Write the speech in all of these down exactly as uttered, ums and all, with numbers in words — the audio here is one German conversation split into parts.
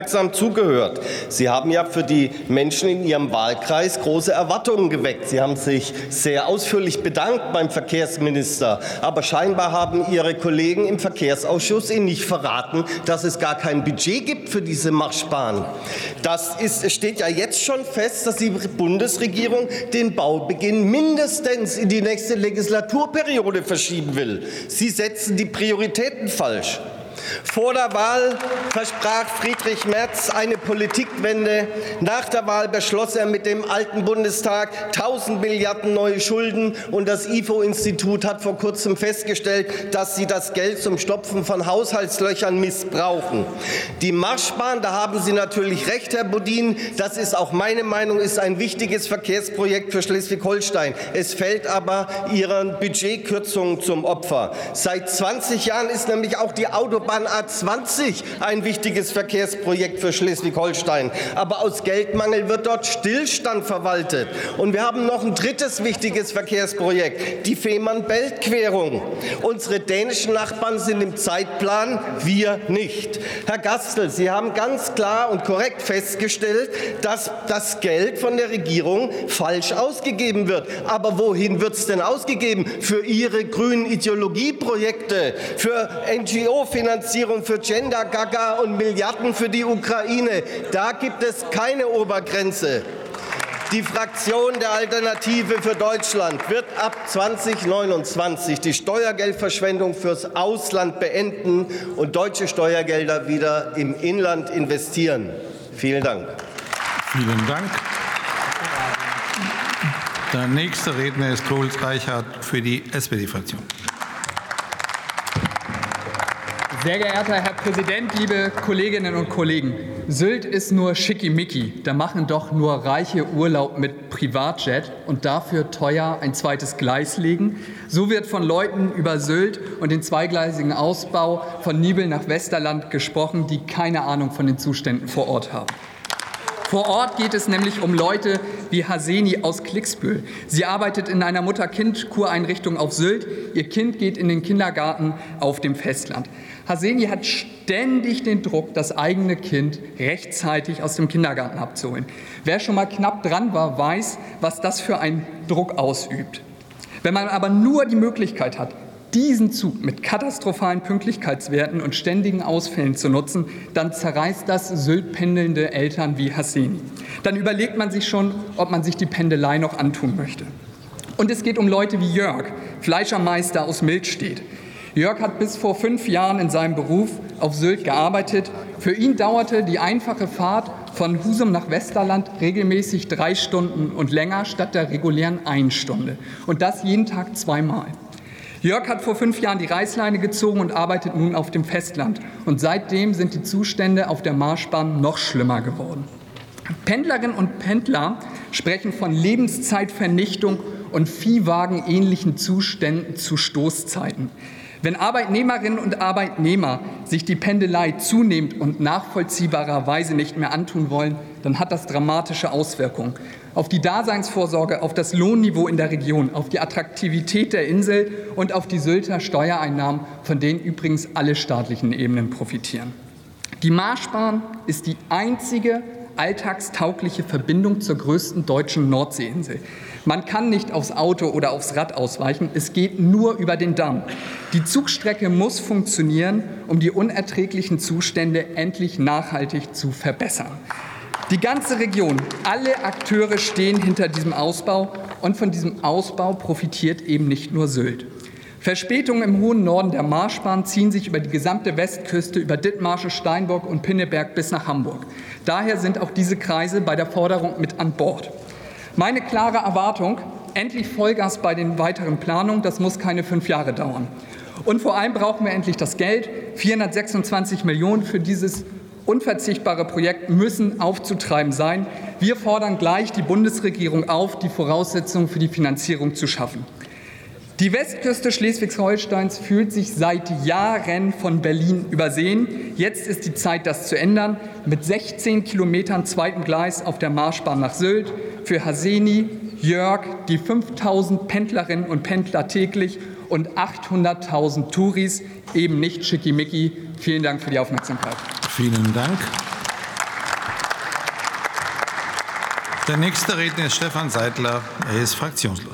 zugehört. Sie haben ja für die Menschen in Ihrem Wahlkreis große Erwartungen geweckt. Sie haben sich sehr ausführlich bedankt beim Verkehrsminister. Aber scheinbar haben Ihre Kollegen im Verkehrsausschuss Ihnen nicht verraten, dass es gar kein Budget gibt für diese Marschbahn. Das ist, es steht ja jetzt schon fest, dass die Bundesregierung den Baubeginn mindestens in die nächste Legislaturperiode verschieben will. Sie setzen die Prioritäten falsch. Vor der Wahl versprach Friedrich Merz eine Politikwende. Nach der Wahl beschloss er mit dem alten Bundestag tausend Milliarden neue Schulden. Und das I F O-Institut hat vor kurzem festgestellt, dass sie das Geld zum Stopfen von Haushaltslöchern missbrauchen. Die Marschbahn, da haben Sie natürlich recht, Herr Bodin, das ist auch meine Meinung, ist ein wichtiges Verkehrsprojekt für Schleswig-Holstein. Es fällt aber Ihren Budgetkürzungen zum Opfer. Seit zwanzig Jahren ist nämlich auch die Autobahn A zwanzig ein wichtiges Verkehrsprojekt für Schleswig-Holstein. Aber aus Geldmangel wird dort Stillstand verwaltet. Und wir haben noch ein drittes wichtiges Verkehrsprojekt, die Fehmarn-Belt-Querung. Unsere dänischen Nachbarn sind im Zeitplan, wir nicht. Herr Gastel, Sie haben ganz klar und korrekt festgestellt, dass das Geld von der Regierung falsch ausgegeben wird. Aber wohin wird es denn ausgegeben? Für Ihre grünen Ideologieprojekte, für N G O-Finanzierung, für Gender Gaga und Milliarden für die Ukraine. Da gibt es keine Obergrenze. Die Fraktion der Alternative für Deutschland wird ab zweitausendneunundzwanzig die Steuergeldverschwendung fürs Ausland beenden und deutsche Steuergelder wieder im Inland investieren. Vielen Dank. Vielen Dank. Der nächste Redner ist Troels Reichert für die S P D-Fraktion. Sehr geehrter Herr Präsident, liebe Kolleginnen und Kollegen! Sylt ist nur schickimicki. Da machen doch nur Reiche Urlaub mit Privatjet und dafür teuer ein zweites Gleis legen. So wird von Leuten über Sylt und den zweigleisigen Ausbau von Nibel nach Westerland gesprochen, die keine Ahnung von den Zuständen vor Ort haben. Vor Ort geht es nämlich um Leute wie Haseni aus Klicksbühl. Sie arbeitet in einer Mutter-Kind-Kureinrichtung auf Sylt. Ihr Kind geht in den Kindergarten auf dem Festland. Haseni hat ständig den Druck, das eigene Kind rechtzeitig aus dem Kindergarten abzuholen. Wer schon mal knapp dran war, weiß, was das für einen Druck ausübt. Wenn man aber nur die Möglichkeit hat, diesen Zug mit katastrophalen Pünktlichkeitswerten und ständigen Ausfällen zu nutzen, dann zerreißt das Sylt-pendelnde Eltern wie Haseni. Dann überlegt man sich schon, ob man sich die Pendelei noch antun möchte. Und es geht um Leute wie Jörg, Fleischermeister aus Milchstedt. Jörg hat bis vor fünf Jahren in seinem Beruf auf Sylt gearbeitet. Für ihn dauerte die einfache Fahrt von Husum nach Westerland regelmäßig drei Stunden und länger statt der regulären eine Stunde. Und das jeden Tag zweimal. Jörg hat vor fünf Jahren die Reißleine gezogen und arbeitet nun auf dem Festland. Und seitdem sind die Zustände auf der Marschbahn noch schlimmer geworden. Pendlerinnen und Pendler sprechen von Lebenszeitvernichtung und Viehwagen-ähnlichen Zuständen zu Stoßzeiten. Wenn Arbeitnehmerinnen und Arbeitnehmer sich die Pendelei zunehmend und nachvollziehbarerweise nicht mehr antun wollen, dann hat das dramatische Auswirkungen auf die Daseinsvorsorge, auf das Lohnniveau in der Region, auf die Attraktivität der Insel und auf die Sylter Steuereinnahmen, von denen übrigens alle staatlichen Ebenen profitieren. Die Marschbahn ist die einzige alltagstaugliche Verbindung zur größten deutschen Nordseeinsel. Man kann nicht aufs Auto oder aufs Rad ausweichen, es geht nur über den Damm. Die Zugstrecke muss funktionieren, um die unerträglichen Zustände endlich nachhaltig zu verbessern. Die ganze Region, alle Akteure stehen hinter diesem Ausbau und von diesem Ausbau profitiert eben nicht nur Sylt. Verspätungen im hohen Norden der Marschbahn ziehen sich über die gesamte Westküste, über Dithmarschen, Steinbock und Pinneberg bis nach Hamburg. Daher sind auch diese Kreise bei der Forderung mit an Bord. Meine klare Erwartung, endlich Vollgas bei den weiteren Planungen, das muss keine fünf Jahre dauern. Und vor allem brauchen wir endlich das Geld. vierhundertsechsundzwanzig Millionen für dieses unverzichtbare Projekt müssen aufzutreiben sein. Wir fordern gleich die Bundesregierung auf, die Voraussetzungen für die Finanzierung zu schaffen. Die Westküste Schleswig-Holsteins fühlt sich seit Jahren von Berlin übersehen. Jetzt ist die Zeit, das zu ändern. Mit sechzehn Kilometern zweitem Gleis auf der Marschbahn nach Sylt. Für Haseni, Jörg, die fünftausend Pendlerinnen und Pendler täglich und achthunderttausend Touris, eben nicht schickimicki. Vielen Dank für die Aufmerksamkeit. Vielen Dank. Der nächste Redner ist Stefan Seidler. Er ist fraktionslos.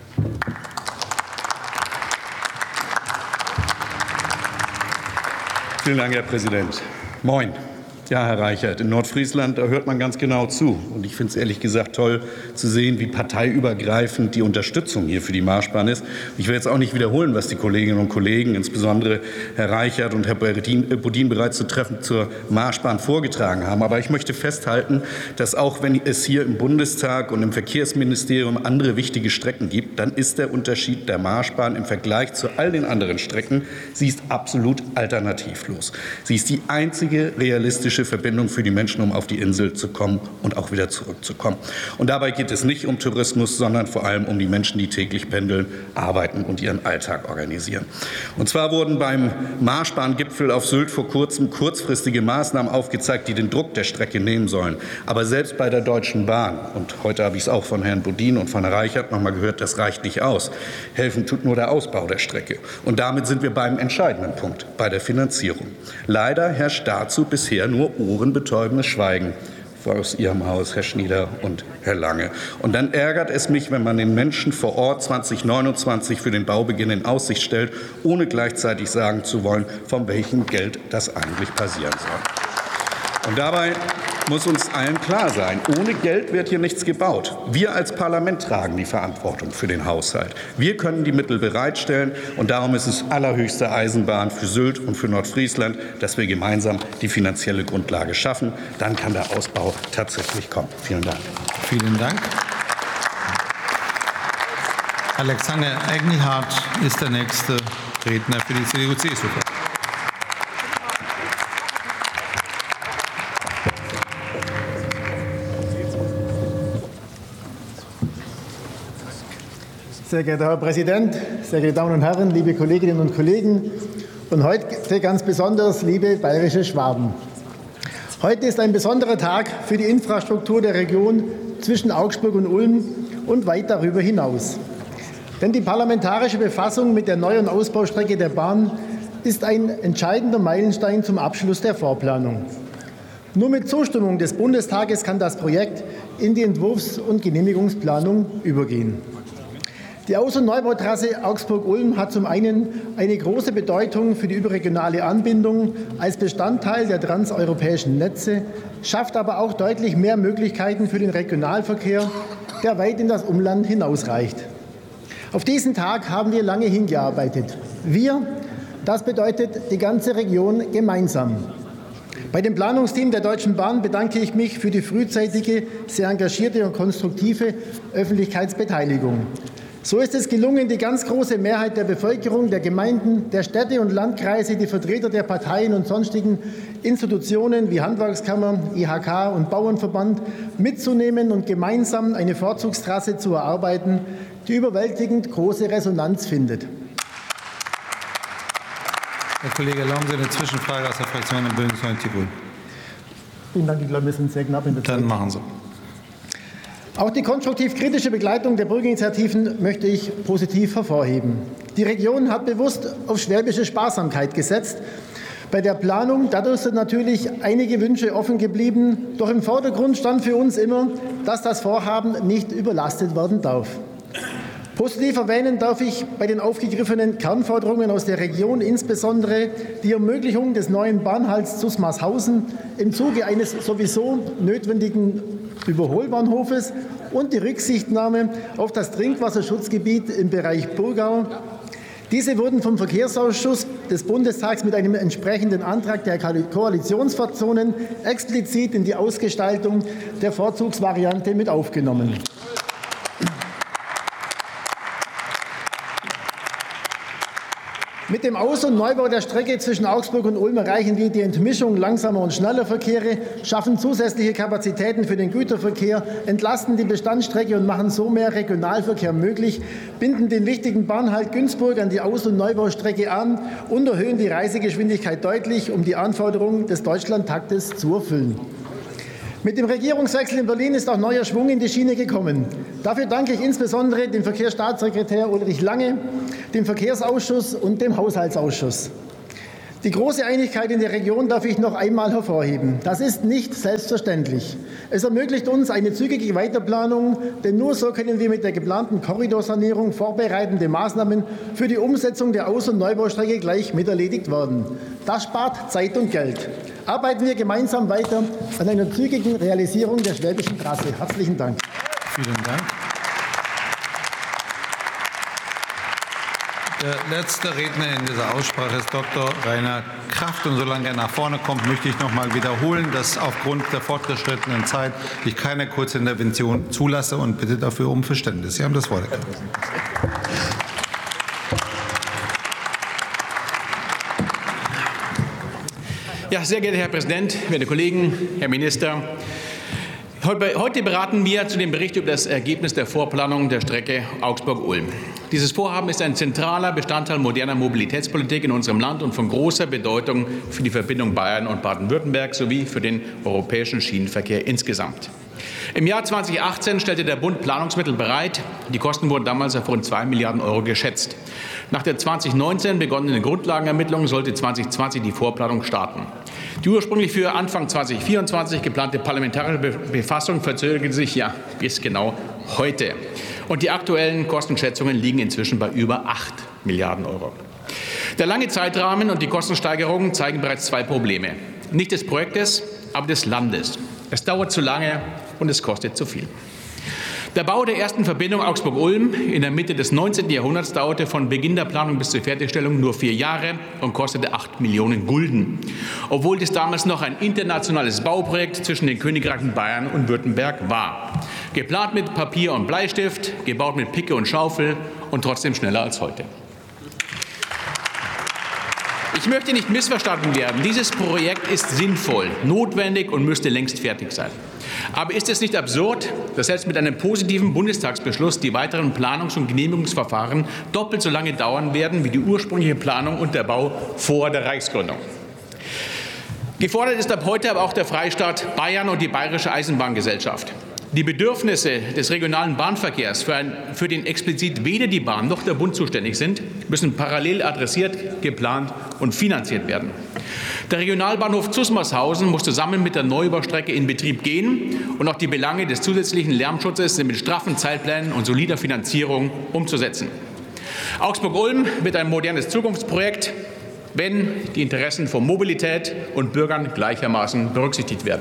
Vielen Dank, Herr Präsident. Moin. Ja, Herr Reichert, in Nordfriesland, da hört man ganz genau zu. Und ich finde es ehrlich gesagt toll zu sehen, wie parteiübergreifend die Unterstützung hier für die Marschbahn ist. Ich will jetzt auch nicht wiederholen, was die Kolleginnen und Kollegen, insbesondere Herr Reichert und Herr Bodin, bereits zu Treffen zur Marschbahn vorgetragen haben. Aber ich möchte festhalten, dass auch wenn es hier im Bundestag und im Verkehrsministerium andere wichtige Strecken gibt, dann ist der Unterschied der Marschbahn im Vergleich zu all den anderen Strecken, sie ist absolut alternativlos. Sie ist die einzige realistische Verbindung für die Menschen, um auf die Insel zu kommen und auch wieder zurückzukommen. Und dabei geht es nicht um Tourismus, sondern vor allem um die Menschen, die täglich pendeln, arbeiten und ihren Alltag organisieren. Und zwar wurden beim Marschbahngipfel auf Sylt vor kurzem kurzfristige Maßnahmen aufgezeigt, die den Druck der Strecke nehmen sollen. Aber selbst bei der Deutschen Bahn, und heute habe ich es auch von Herrn Bodin und von Herrn Reichert noch mal gehört, das reicht nicht aus. Helfen tut nur der Ausbau der Strecke. Und damit sind wir beim entscheidenden Punkt, bei der Finanzierung. Leider herrscht dazu bisher nur ohrenbetäubendes Schweigen aus Ihrem Haus, Herr Schnieder und Herr Lange. Und dann ärgert es mich, wenn man den Menschen vor Ort zwanzig neunundzwanzig für den Baubeginn in Aussicht stellt, ohne gleichzeitig sagen zu wollen, von welchem Geld das eigentlich passieren soll. Und dabei muss uns allen klar sein, ohne Geld wird hier nichts gebaut. Wir als Parlament tragen die Verantwortung für den Haushalt. Wir können die Mittel bereitstellen, und darum ist es allerhöchste Eisenbahn für Sylt und für Nordfriesland, dass wir gemeinsam die finanzielle Grundlage schaffen. Dann kann der Ausbau tatsächlich kommen. Vielen Dank. Vielen Dank. Alexander Engelhardt ist der nächste Redner für die C D U C S U. Sehr geehrter Herr Präsident, sehr geehrte Damen und Herren, liebe Kolleginnen und Kollegen und heute ganz besonders liebe bayerische Schwaben. Heute ist ein besonderer Tag für die Infrastruktur der Region zwischen Augsburg und Ulm und weit darüber hinaus. Denn die parlamentarische Befassung mit der Neu- und Ausbaustrecke der Bahn ist ein entscheidender Meilenstein zum Abschluss der Vorplanung. Nur mit Zustimmung des Bundestages kann das Projekt in die Entwurfs- und Genehmigungsplanung übergehen. Die Aus- und Neubautrasse Augsburg-Ulm hat zum einen eine große Bedeutung für die überregionale Anbindung als Bestandteil der transeuropäischen Netze, schafft aber auch deutlich mehr Möglichkeiten für den Regionalverkehr, der weit in das Umland hinausreicht. Auf diesen Tag haben wir lange hingearbeitet. Wir, das bedeutet die ganze Region gemeinsam. Bei dem Planungsteam der Deutschen Bahn bedanke ich mich für die frühzeitige, sehr engagierte und konstruktive Öffentlichkeitsbeteiligung. So ist es gelungen, die ganz große Mehrheit der Bevölkerung, der Gemeinden, der Städte und Landkreise, die Vertreter der Parteien und sonstigen Institutionen wie Handwerkskammer, I H K und Bauernverband mitzunehmen und gemeinsam eine Vorzugstrasse zu erarbeiten, die überwältigend große Resonanz findet. Herr Kollege, erlauben Sie eine Zwischenfrage aus der Fraktion im Bündnis Tirol. Vielen Dank, ich glaube, wir sind sehr knapp in der Zeit. Dann machen Sie. Auch die konstruktiv-kritische Begleitung der Bürgerinitiativen möchte ich positiv hervorheben. Die Region hat bewusst auf schwäbische Sparsamkeit gesetzt. Bei der Planung, dadurch sind natürlich einige Wünsche offen geblieben. Doch im Vordergrund stand für uns immer, dass das Vorhaben nicht überlastet werden darf. Positiv erwähnen darf ich bei den aufgegriffenen Kernforderungen aus der Region insbesondere die Ermöglichung des neuen Bahnhalts Zusmarshausen im Zuge eines sowieso notwendigen Überholbahnhofes und die Rücksichtnahme auf das Trinkwasserschutzgebiet im Bereich Burgau. Diese wurden vom Verkehrsausschuss des Bundestags mit einem entsprechenden Antrag der Koalitionsfraktionen explizit in die Ausgestaltung der Vorzugsvariante mit aufgenommen. Mit dem Aus- und Neubau der Strecke zwischen Augsburg und Ulm erreichen wir die Entmischung langsamer und schneller Verkehre, schaffen zusätzliche Kapazitäten für den Güterverkehr, entlasten die Bestandsstrecke und machen so mehr Regionalverkehr möglich, binden den wichtigen Bahnhalt Günzburg an die Aus- und Neubaustrecke an und erhöhen die Reisegeschwindigkeit deutlich, um die Anforderungen des Deutschlandtaktes zu erfüllen. Mit dem Regierungswechsel in Berlin ist auch neuer Schwung in die Schiene gekommen. Dafür danke ich insbesondere dem Verkehrsstaatssekretär Ulrich Lange, dem Verkehrsausschuss und dem Haushaltsausschuss. Die große Einigkeit in der Region darf ich noch einmal hervorheben. Das ist nicht selbstverständlich. Es ermöglicht uns eine zügige Weiterplanung, denn nur so können wir mit der geplanten Korridorsanierung vorbereitende Maßnahmen für die Umsetzung der Aus- und Neubaustrecke gleich miterledigt werden. Das spart Zeit und Geld. Arbeiten wir gemeinsam weiter an einer zügigen Realisierung der Schwäbischen Trasse. Herzlichen Dank. Vielen Dank. Der letzte Redner in dieser Aussprache ist Doktor Rainer Kraft. Und solange er nach vorne kommt, möchte ich noch mal wiederholen, dass aufgrund der fortgeschrittenen Zeit ich keine Kurzintervention zulasse und bitte dafür um Verständnis. Sie haben das Wort. Ja, sehr geehrter Herr Präsident, werte Kollegen, Herr Minister. Heute beraten wir zu dem Bericht über das Ergebnis der Vorplanung der Strecke Augsburg-Ulm. Dieses Vorhaben ist ein zentraler Bestandteil moderner Mobilitätspolitik in unserem Land und von großer Bedeutung für die Verbindung Bayern und Baden-Württemberg sowie für den europäischen Schienenverkehr insgesamt. Im Jahr zweitausendachtzehn stellte der Bund Planungsmittel bereit. Die Kosten wurden damals auf rund zwei Milliarden Euro geschätzt. Nach der zweitausendneunzehn begonnenen Grundlagenermittlung sollte zweitausendzwanzig die Vorplanung starten. Die ursprünglich für Anfang zweitausendvierundzwanzig geplante parlamentarische Befassung verzögerte sich ja bis genau heute. Und die aktuellen Kostenschätzungen liegen inzwischen bei über acht Milliarden Euro. Der lange Zeitrahmen und die Kostensteigerungen zeigen bereits zwei Probleme. Nicht des Projektes, aber des Landes. Es dauert zu lange und es kostet zu viel. Der Bau der ersten Verbindung Augsburg-Ulm in der Mitte des neunzehnten Jahrhunderts dauerte von Beginn der Planung bis zur Fertigstellung nur vier Jahre und kostete acht Millionen Gulden. Obwohl dies damals noch ein internationales Bauprojekt zwischen den Königreichen Bayern und Württemberg war. Geplant mit Papier und Bleistift, gebaut mit Picke und Schaufel und trotzdem schneller als heute. Ich möchte nicht missverstanden werden. Dieses Projekt ist sinnvoll, notwendig und müsste längst fertig sein. Aber ist es nicht absurd, dass selbst mit einem positiven Bundestagsbeschluss die weiteren Planungs- und Genehmigungsverfahren doppelt so lange dauern werden wie die ursprüngliche Planung und der Bau vor der Reichsgründung? Gefordert ist ab heute aber auch der Freistaat Bayern und die Bayerische Eisenbahngesellschaft. Die Bedürfnisse des regionalen Bahnverkehrs, für, ein, für den explizit weder die Bahn noch der Bund zuständig sind, müssen parallel adressiert, geplant und finanziert werden. Der Regionalbahnhof Zusmarshausen muss zusammen mit der Neubaustrecke in Betrieb gehen und auch die Belange des zusätzlichen Lärmschutzes sind mit straffen Zeitplänen und solider Finanzierung umzusetzen. Augsburg-Ulm wird ein modernes Zukunftsprojekt, wenn die Interessen von Mobilität und Bürgern gleichermaßen berücksichtigt werden.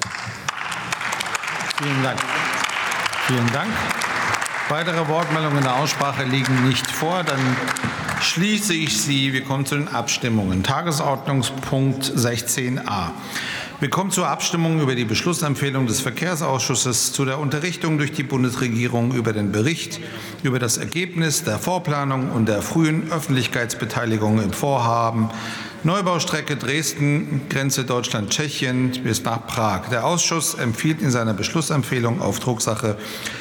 Vielen Dank. Vielen Dank. Weitere Wortmeldungen in der Aussprache liegen nicht vor. Dann schließe ich sie. Wir kommen zu den Abstimmungen. Tagesordnungspunkt sechzehn a. Wir kommen zur Abstimmung über die Beschlussempfehlung des Verkehrsausschusses zu der Unterrichtung durch die Bundesregierung über den Bericht über das Ergebnis der Vorplanung und der frühen Öffentlichkeitsbeteiligung im Vorhaben Neubaustrecke Dresden, Grenze Deutschland-Tschechien bis nach Prag. Der Ausschuss empfiehlt in seiner Beschlussempfehlung auf Drucksache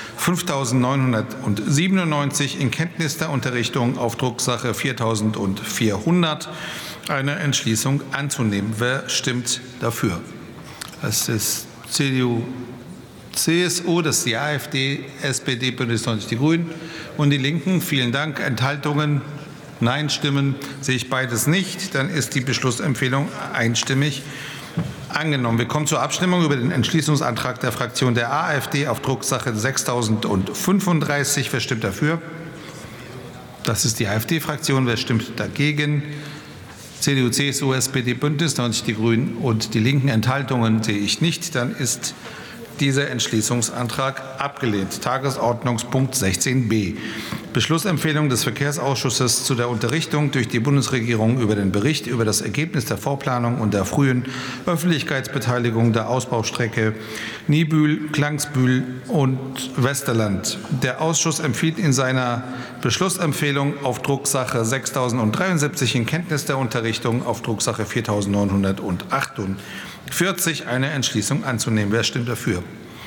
fünftausendneunhundertsiebenundneunzig in Kenntnis der Unterrichtung auf Drucksache viertausendvierhundert eine Entschließung anzunehmen. Wer stimmt dafür? Das ist C D U, C S U, das ist die AfD, S P D, Bündnis neunzig Die Grünen und die Linken. Vielen Dank. Enthaltungen? Nein-Stimmen sehe ich beides nicht. Dann ist die Beschlussempfehlung einstimmig angenommen. Wir kommen zur Abstimmung über den Entschließungsantrag der Fraktion der AfD auf Drucksache sechstausendfünfunddreißig. Wer stimmt dafür? Das ist die AfD-Fraktion. Wer stimmt dagegen? C D U, C S U, S P D, Bündnis neunzig Die Grünen und die Linken. Enthaltungen sehe ich nicht. Dann ist dieser Entschließungsantrag abgelehnt. Tagesordnungspunkt sechzehn b. Beschlussempfehlung des Verkehrsausschusses zu der Unterrichtung durch die Bundesregierung über den Bericht über das Ergebnis der Vorplanung und der frühen Öffentlichkeitsbeteiligung der Ausbaustrecke Niebüll, Klangsbühl und Westerland. Der Ausschuss empfiehlt in seiner Beschlussempfehlung auf Drucksache sechstausenddreiundsiebzig in Kenntnis der Unterrichtung auf Drucksache viertausendneunhundertachtundvierzig eine Entschließung anzunehmen. Wer stimmt dafür?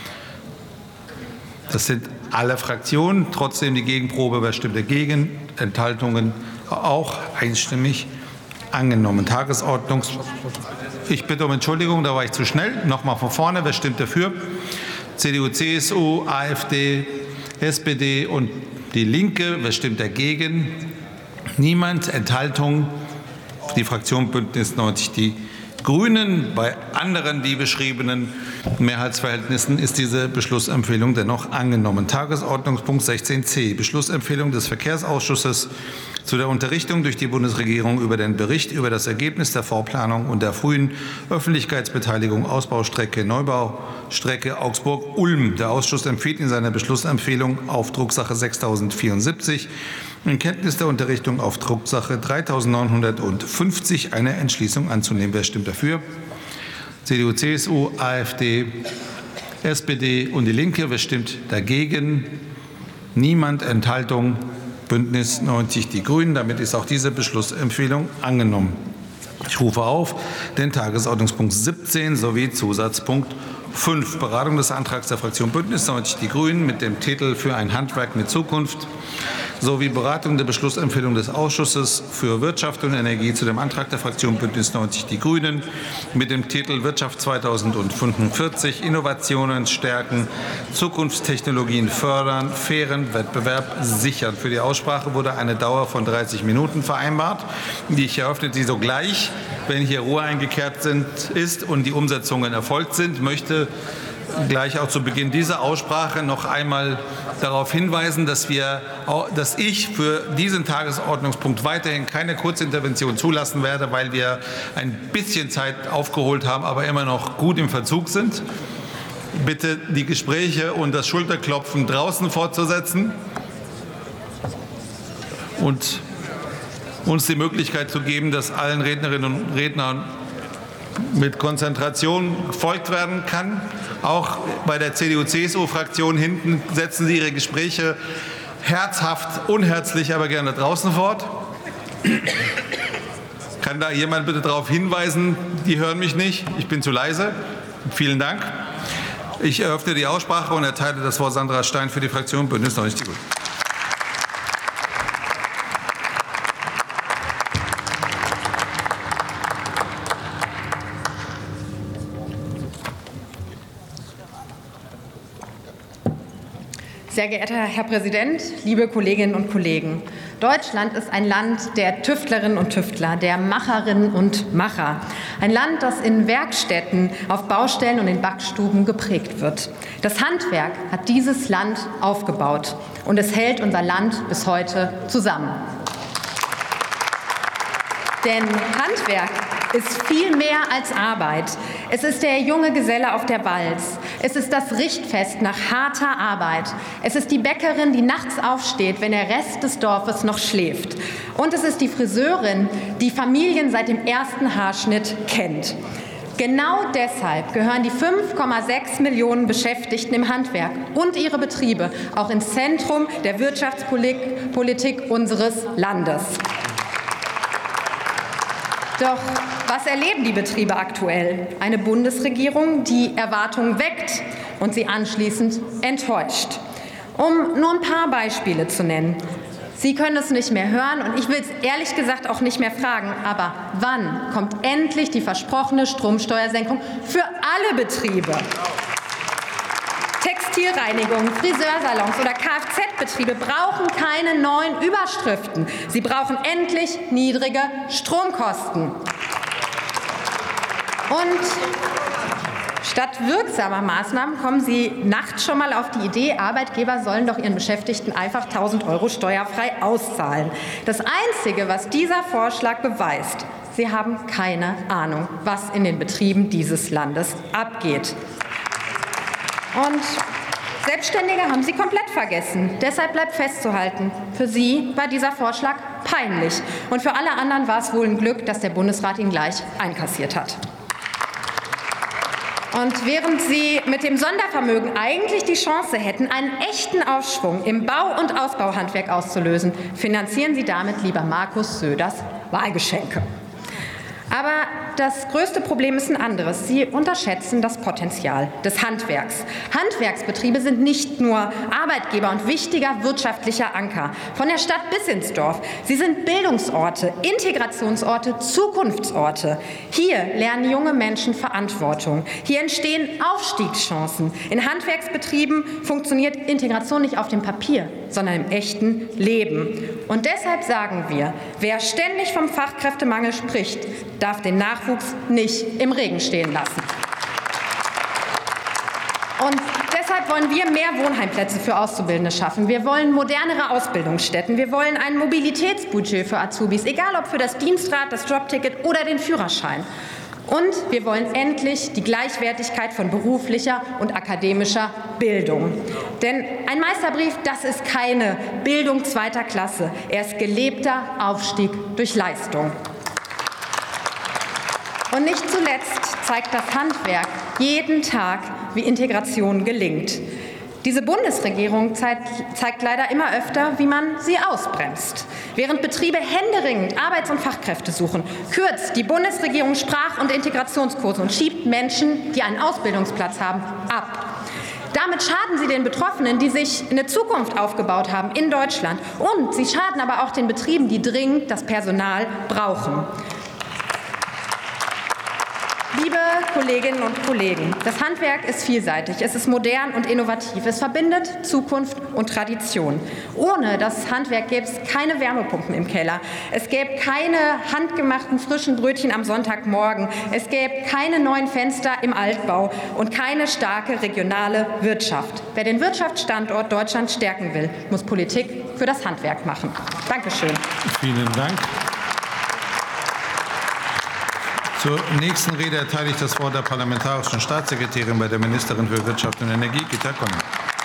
Das sind alle Fraktionen. Trotzdem die Gegenprobe. Wer stimmt dagegen? Enthaltungen auch einstimmig angenommen. Tagesordnungs. Ich bitte um Entschuldigung, da war ich zu schnell. Nochmal von vorne. Wer stimmt dafür? C D U, C S U, AfD, S P D und die Linke. Wer stimmt dagegen? Niemand. Enthaltungen. die Fraktion Bündnis neunzig Die Grünen. Bei anderen die beschriebenen Mehrheitsverhältnissen ist diese Beschlussempfehlung dennoch angenommen. Tagesordnungspunkt sechzehn c, Beschlussempfehlung des Verkehrsausschusses zu der Unterrichtung durch die Bundesregierung über den Bericht über das Ergebnis der Vorplanung und der frühen Öffentlichkeitsbeteiligung Ausbaustrecke Neubaustrecke Augsburg-Ulm. Der Ausschuss empfiehlt in seiner Beschlussempfehlung auf Drucksache sechstausendvierundsiebzig in Kenntnis der Unterrichtung auf Drucksache dreitausendneunhundertfünfzig eine Entschließung anzunehmen. Wer stimmt dafür? C D U, C S U, AfD, S P D und die Linke. Wer stimmt dagegen? Niemand. Enthaltung? Bündnis neunzig Die Grünen. Damit ist auch diese Beschlussempfehlung angenommen. Ich rufe auf den Tagesordnungspunkt siebzehn sowie Zusatzpunkt fünf, Beratung des Antrags der Fraktion Bündnis neunzig Die Grünen mit dem Titel Für ein Handwerk mit Zukunft sowie Beratung der Beschlussempfehlung des Ausschusses für Wirtschaft und Energie zu dem Antrag der Fraktion Bündnis neunzig Die Grünen mit dem Titel Wirtschaft zweitausendfünfundvierzig, Innovationen stärken, Zukunftstechnologien fördern, fairen Wettbewerb sichern. Für die Aussprache wurde eine Dauer von dreißig Minuten vereinbart. Die ich eröffne sie sogleich, wenn hier Ruhe eingekehrt sind, ist und die Umsetzungen erfolgt sind. Ich möchte gleich auch zu Beginn dieser Aussprache noch einmal darauf hinweisen, dass, wir, dass ich für diesen Tagesordnungspunkt weiterhin keine Kurzintervention zulassen werde, weil wir ein bisschen Zeit aufgeholt haben, aber immer noch gut im Verzug sind. Bitte die Gespräche und das Schulterklopfen draußen fortzusetzen und uns die Möglichkeit zu geben, dass allen Rednerinnen und Rednern mit Konzentration gefolgt werden kann. Auch bei der C D U C S U-Fraktion hinten setzen Sie Ihre Gespräche herzhaft, unherzlich, aber gerne draußen fort. Kann da jemand bitte darauf hinweisen, die hören mich nicht, ich bin zu leise. Vielen Dank. Ich eröffne die Aussprache und erteile das Wort Sandra Stein für die Fraktion Bündnis neunzig Die Grünen. Sehr geehrter Herr Präsident, liebe Kolleginnen und Kollegen! Deutschland ist ein Land der Tüftlerinnen und Tüftler, der Macherinnen und Macher. Ein Land, das in Werkstätten, auf Baustellen und in Backstuben geprägt wird. Das Handwerk hat dieses Land aufgebaut und es hält unser Land bis heute zusammen. Denn Handwerk ist viel mehr als Arbeit. Es ist der junge Geselle auf der Walz. Es ist das Richtfest nach harter Arbeit. Es ist die Bäckerin, die nachts aufsteht, wenn der Rest des Dorfes noch schläft. Und es ist die Friseurin, die Familien seit dem ersten Haarschnitt kennt. Genau deshalb gehören die fünf Komma sechs Millionen Beschäftigten im Handwerk und ihre Betriebe auch ins Zentrum der Wirtschaftspolitik unseres Landes. Doch was erleben die Betriebe aktuell? Eine Bundesregierung, die Erwartungen weckt und sie anschließend enttäuscht. Um nur ein paar Beispiele zu nennen. Sie können es nicht mehr hören und ich will es ehrlich gesagt auch nicht mehr fragen, aber wann kommt endlich die versprochene Stromsteuersenkung für alle Betriebe? Textilreinigung, Friseursalons oder Kfz-Betriebe brauchen keine neuen Überschriften. Sie brauchen endlich niedrige Stromkosten. Und statt wirksamer Maßnahmen kommen Sie nachts schon mal auf die Idee, Arbeitgeber sollen doch ihren Beschäftigten einfach tausend Euro steuerfrei auszahlen. Das Einzige, was dieser Vorschlag beweist, Sie haben keine Ahnung, was in den Betrieben dieses Landes abgeht. Und Selbstständige haben Sie komplett vergessen. Deshalb bleibt festzuhalten, für Sie war dieser Vorschlag peinlich. Und für alle anderen war es wohl ein Glück, dass der Bundesrat ihn gleich einkassiert hat. Und während Sie mit dem Sondervermögen eigentlich die Chance hätten, einen echten Aufschwung im Bau- und Ausbauhandwerk auszulösen, finanzieren Sie damit lieber Markus Söders Wahlgeschenke. Aber das größte Problem ist ein anderes. Sie unterschätzen das Potenzial des Handwerks. Handwerksbetriebe sind nicht nur Arbeitgeber und wichtiger wirtschaftlicher Anker, von der Stadt bis ins Dorf. Sie sind Bildungsorte, Integrationsorte, Zukunftsorte. Hier lernen junge Menschen Verantwortung. Hier entstehen Aufstiegschancen. In Handwerksbetrieben funktioniert Integration nicht auf dem Papier, sondern im echten Leben. Und deshalb sagen wir, wer ständig vom Fachkräftemangel spricht, darf den Nachwuchs nicht im Regen stehen lassen. Und deshalb wollen wir mehr Wohnheimplätze für Auszubildende schaffen. Wir wollen modernere Ausbildungsstätten. Wir wollen ein Mobilitätsbudget für Azubis, egal ob für das Dienstrad, das Jobticket oder den Führerschein. Und wir wollen endlich die Gleichwertigkeit von beruflicher und akademischer Bildung. Denn ein Meisterbrief, das ist keine Bildung zweiter Klasse. Er ist gelebter Aufstieg durch Leistung. Und nicht zuletzt zeigt das Handwerk jeden Tag, wie Integration gelingt. Diese Bundesregierung zeigt, zeigt leider immer öfter, wie man sie ausbremst. Während Betriebe händeringend Arbeits- und Fachkräfte suchen, kürzt die Bundesregierung Sprach- und Integrationskurse und schiebt Menschen, die einen Ausbildungsplatz haben, ab. Damit schaden sie den Betroffenen, die sich eine Zukunft aufgebaut haben in Deutschland. Und sie schaden aber auch den Betrieben, die dringend das Personal brauchen. Liebe Kolleginnen und Kollegen, das Handwerk ist vielseitig, es ist modern und innovativ, es verbindet Zukunft und Tradition. Ohne das Handwerk gäbe es keine Wärmepumpen im Keller, es gäbe keine handgemachten frischen Brötchen am Sonntagmorgen, es gäbe keine neuen Fenster im Altbau und keine starke regionale Wirtschaft. Wer den Wirtschaftsstandort Deutschland stärken will, muss Politik für das Handwerk machen. Dankeschön. Vielen Dank. Zur nächsten Rede erteile ich das Wort der parlamentarischen Staatssekretärin bei der Ministerin für Wirtschaft und Energie, Gitta Conner.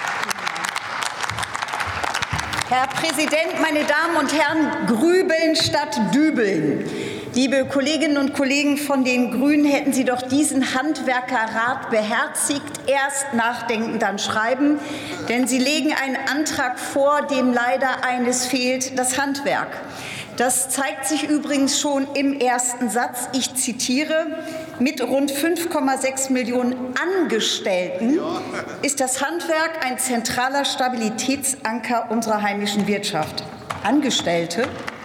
Herr Präsident, meine Damen und Herren, grübeln statt dübeln. Liebe Kolleginnen und Kollegen von den Grünen, hätten Sie doch diesen Handwerkerrat beherzigt, erst nachdenken, dann schreiben. Denn Sie legen einen Antrag vor, dem leider eines fehlt, das Handwerk. Das zeigt sich übrigens schon im ersten Satz. Ich zitiere: Mit rund fünf Komma sechs Millionen Angestellten ist das Handwerk ein zentraler Stabilitätsanker unserer heimischen Wirtschaft. Angestellte?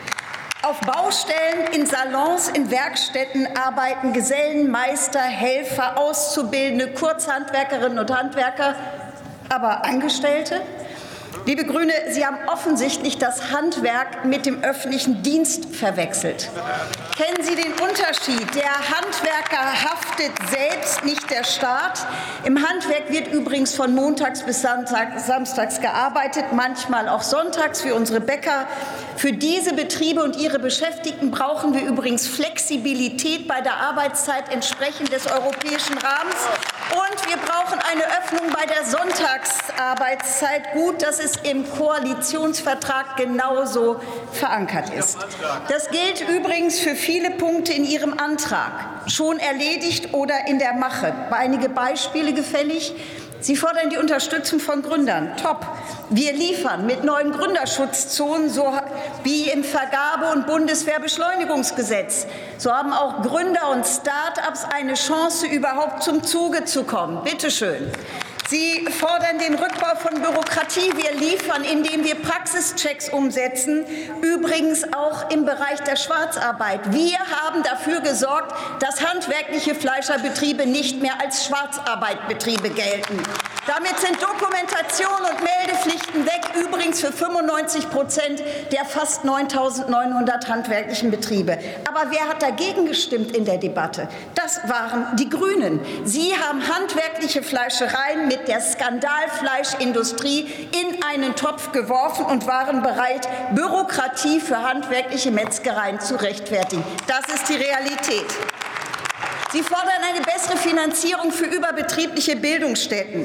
Auf Baustellen, in Salons, in Werkstätten arbeiten Gesellen, Meister, Helfer, Auszubildende, Kurzhandwerkerinnen und Handwerker. Aber Angestellte? Liebe Grüne, Sie haben offensichtlich das Handwerk mit dem öffentlichen Dienst verwechselt. Kennen Sie den Unterschied? Der Handwerker haftet selbst, nicht der Staat. Im Handwerk wird übrigens von montags bis samstags gearbeitet, manchmal auch sonntags für unsere Bäcker. Für diese Betriebe und ihre Beschäftigten brauchen wir übrigens Flexibilität bei der Arbeitszeit entsprechend des europäischen Rahmens. Und wir brauchen eine Öffnung bei der Sonntagsarbeitszeit. Gut, dass es im Koalitionsvertrag genauso verankert ist. Das gilt übrigens für viele Punkte in Ihrem Antrag. Schon erledigt oder in der Mache. Einige Beispiele gefällig. Sie fordern die Unterstützung von Gründern. Top. Wir liefern mit neuen Gründerschutzzonen, so wie im Vergabe- und Bundeswehrbeschleunigungsgesetz. So haben auch Gründer und Start-ups eine Chance, überhaupt zum Zuge zu kommen. Bitte schön. Sie fordern den Rückbau von Bürokratie. Wir liefern, indem wir Praxischecks umsetzen, übrigens auch im Bereich der Schwarzarbeit. Wir haben dafür gesorgt, dass handwerkliche Fleischerbetriebe nicht mehr als Schwarzarbeitbetriebe gelten. Damit sind Dokumentation und Meldepflichten weg, übrigens für fünfundneunzig Prozent der fast neuntausendneunhundert handwerklichen Betriebe. Aber wer hat dagegen gestimmt in der Debatte? Das waren die Grünen. Sie haben handwerkliche Fleischereien mit der Skandalfleischindustrie in einen Topf geworfen und waren bereit, Bürokratie für handwerkliche Metzgereien zu rechtfertigen. Das ist die Realität. Sie fordern eine bessere Finanzierung für überbetriebliche Bildungsstätten.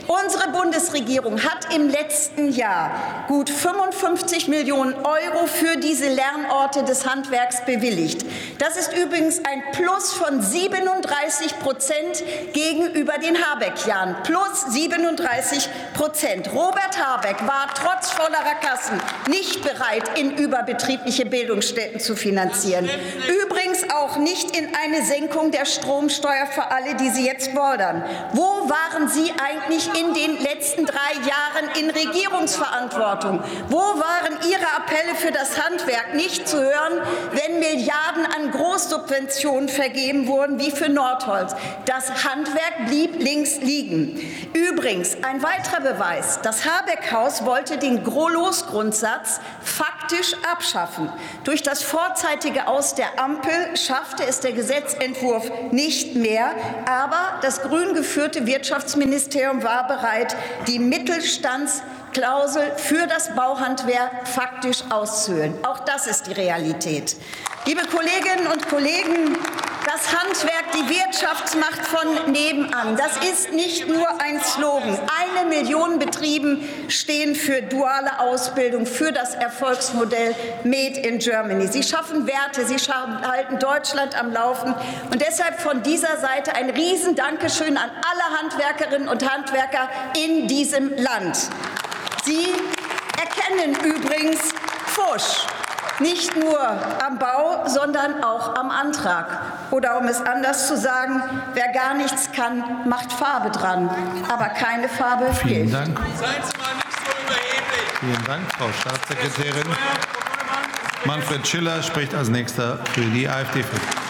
Unsere Bundesregierung hat im letzten Jahr gut fünfundfünfzig Millionen Euro für diese Lernorte des Handwerks bewilligt. Das ist übrigens ein Plus von siebenunddreißig Prozent gegenüber den Habeck-Jahren. Plus siebenunddreißig Prozent. Robert Habeck war trotz vollerer Kassen nicht bereit, in überbetriebliche Bildungsstätten zu finanzieren. Übrigens auch nicht in eine Senkung der Stromsteuer für alle, die Sie jetzt fordern. Wo waren Sie eigentlich in den letzten drei Jahren in Regierungsverantwortung? Wo waren Ihre Appelle für das Handwerk nicht zu hören, wenn Milliarden an Großsubventionen vergeben wurden, wie für Nordholz? Das Handwerk blieb links liegen. Übrigens, ein weiterer Beweis. Das Habeck-Haus wollte den Losgrundsatz faktisch abschaffen. Durch das vorzeitige Aus der Ampel schaffte es der Gesetzentwurf nicht mehr. Aber das grün geführte Wirtschaftsministerium war bereit, die Mittelstandsklausel für das Bauhandwerk faktisch auszuhöhlen. Auch das ist die Realität. Liebe Kolleginnen und Kollegen, das Handwerk, die Wirtschaftsmacht von nebenan, das ist nicht nur ein Slogan. Eine Million Betrieben stehen für duale Ausbildung, für das Erfolgsmodell Made in Germany. Sie schaffen Werte, sie halten Deutschland am Laufen. Und deshalb von dieser Seite ein Riesen-Dankeschön an alle Handwerkerinnen und Handwerker in diesem Land. Sie erkennen übrigens Pfusch. Nicht nur am Bau, sondern auch am Antrag. Oder um es anders zu sagen, wer gar nichts kann, macht Farbe dran. Aber keine Farbe Vielen hilft. Dank. Seien Sie mal nicht so überheblich. Vielen Dank, Frau Staatssekretärin. Manfred Schiller spricht als Nächster für die AfD.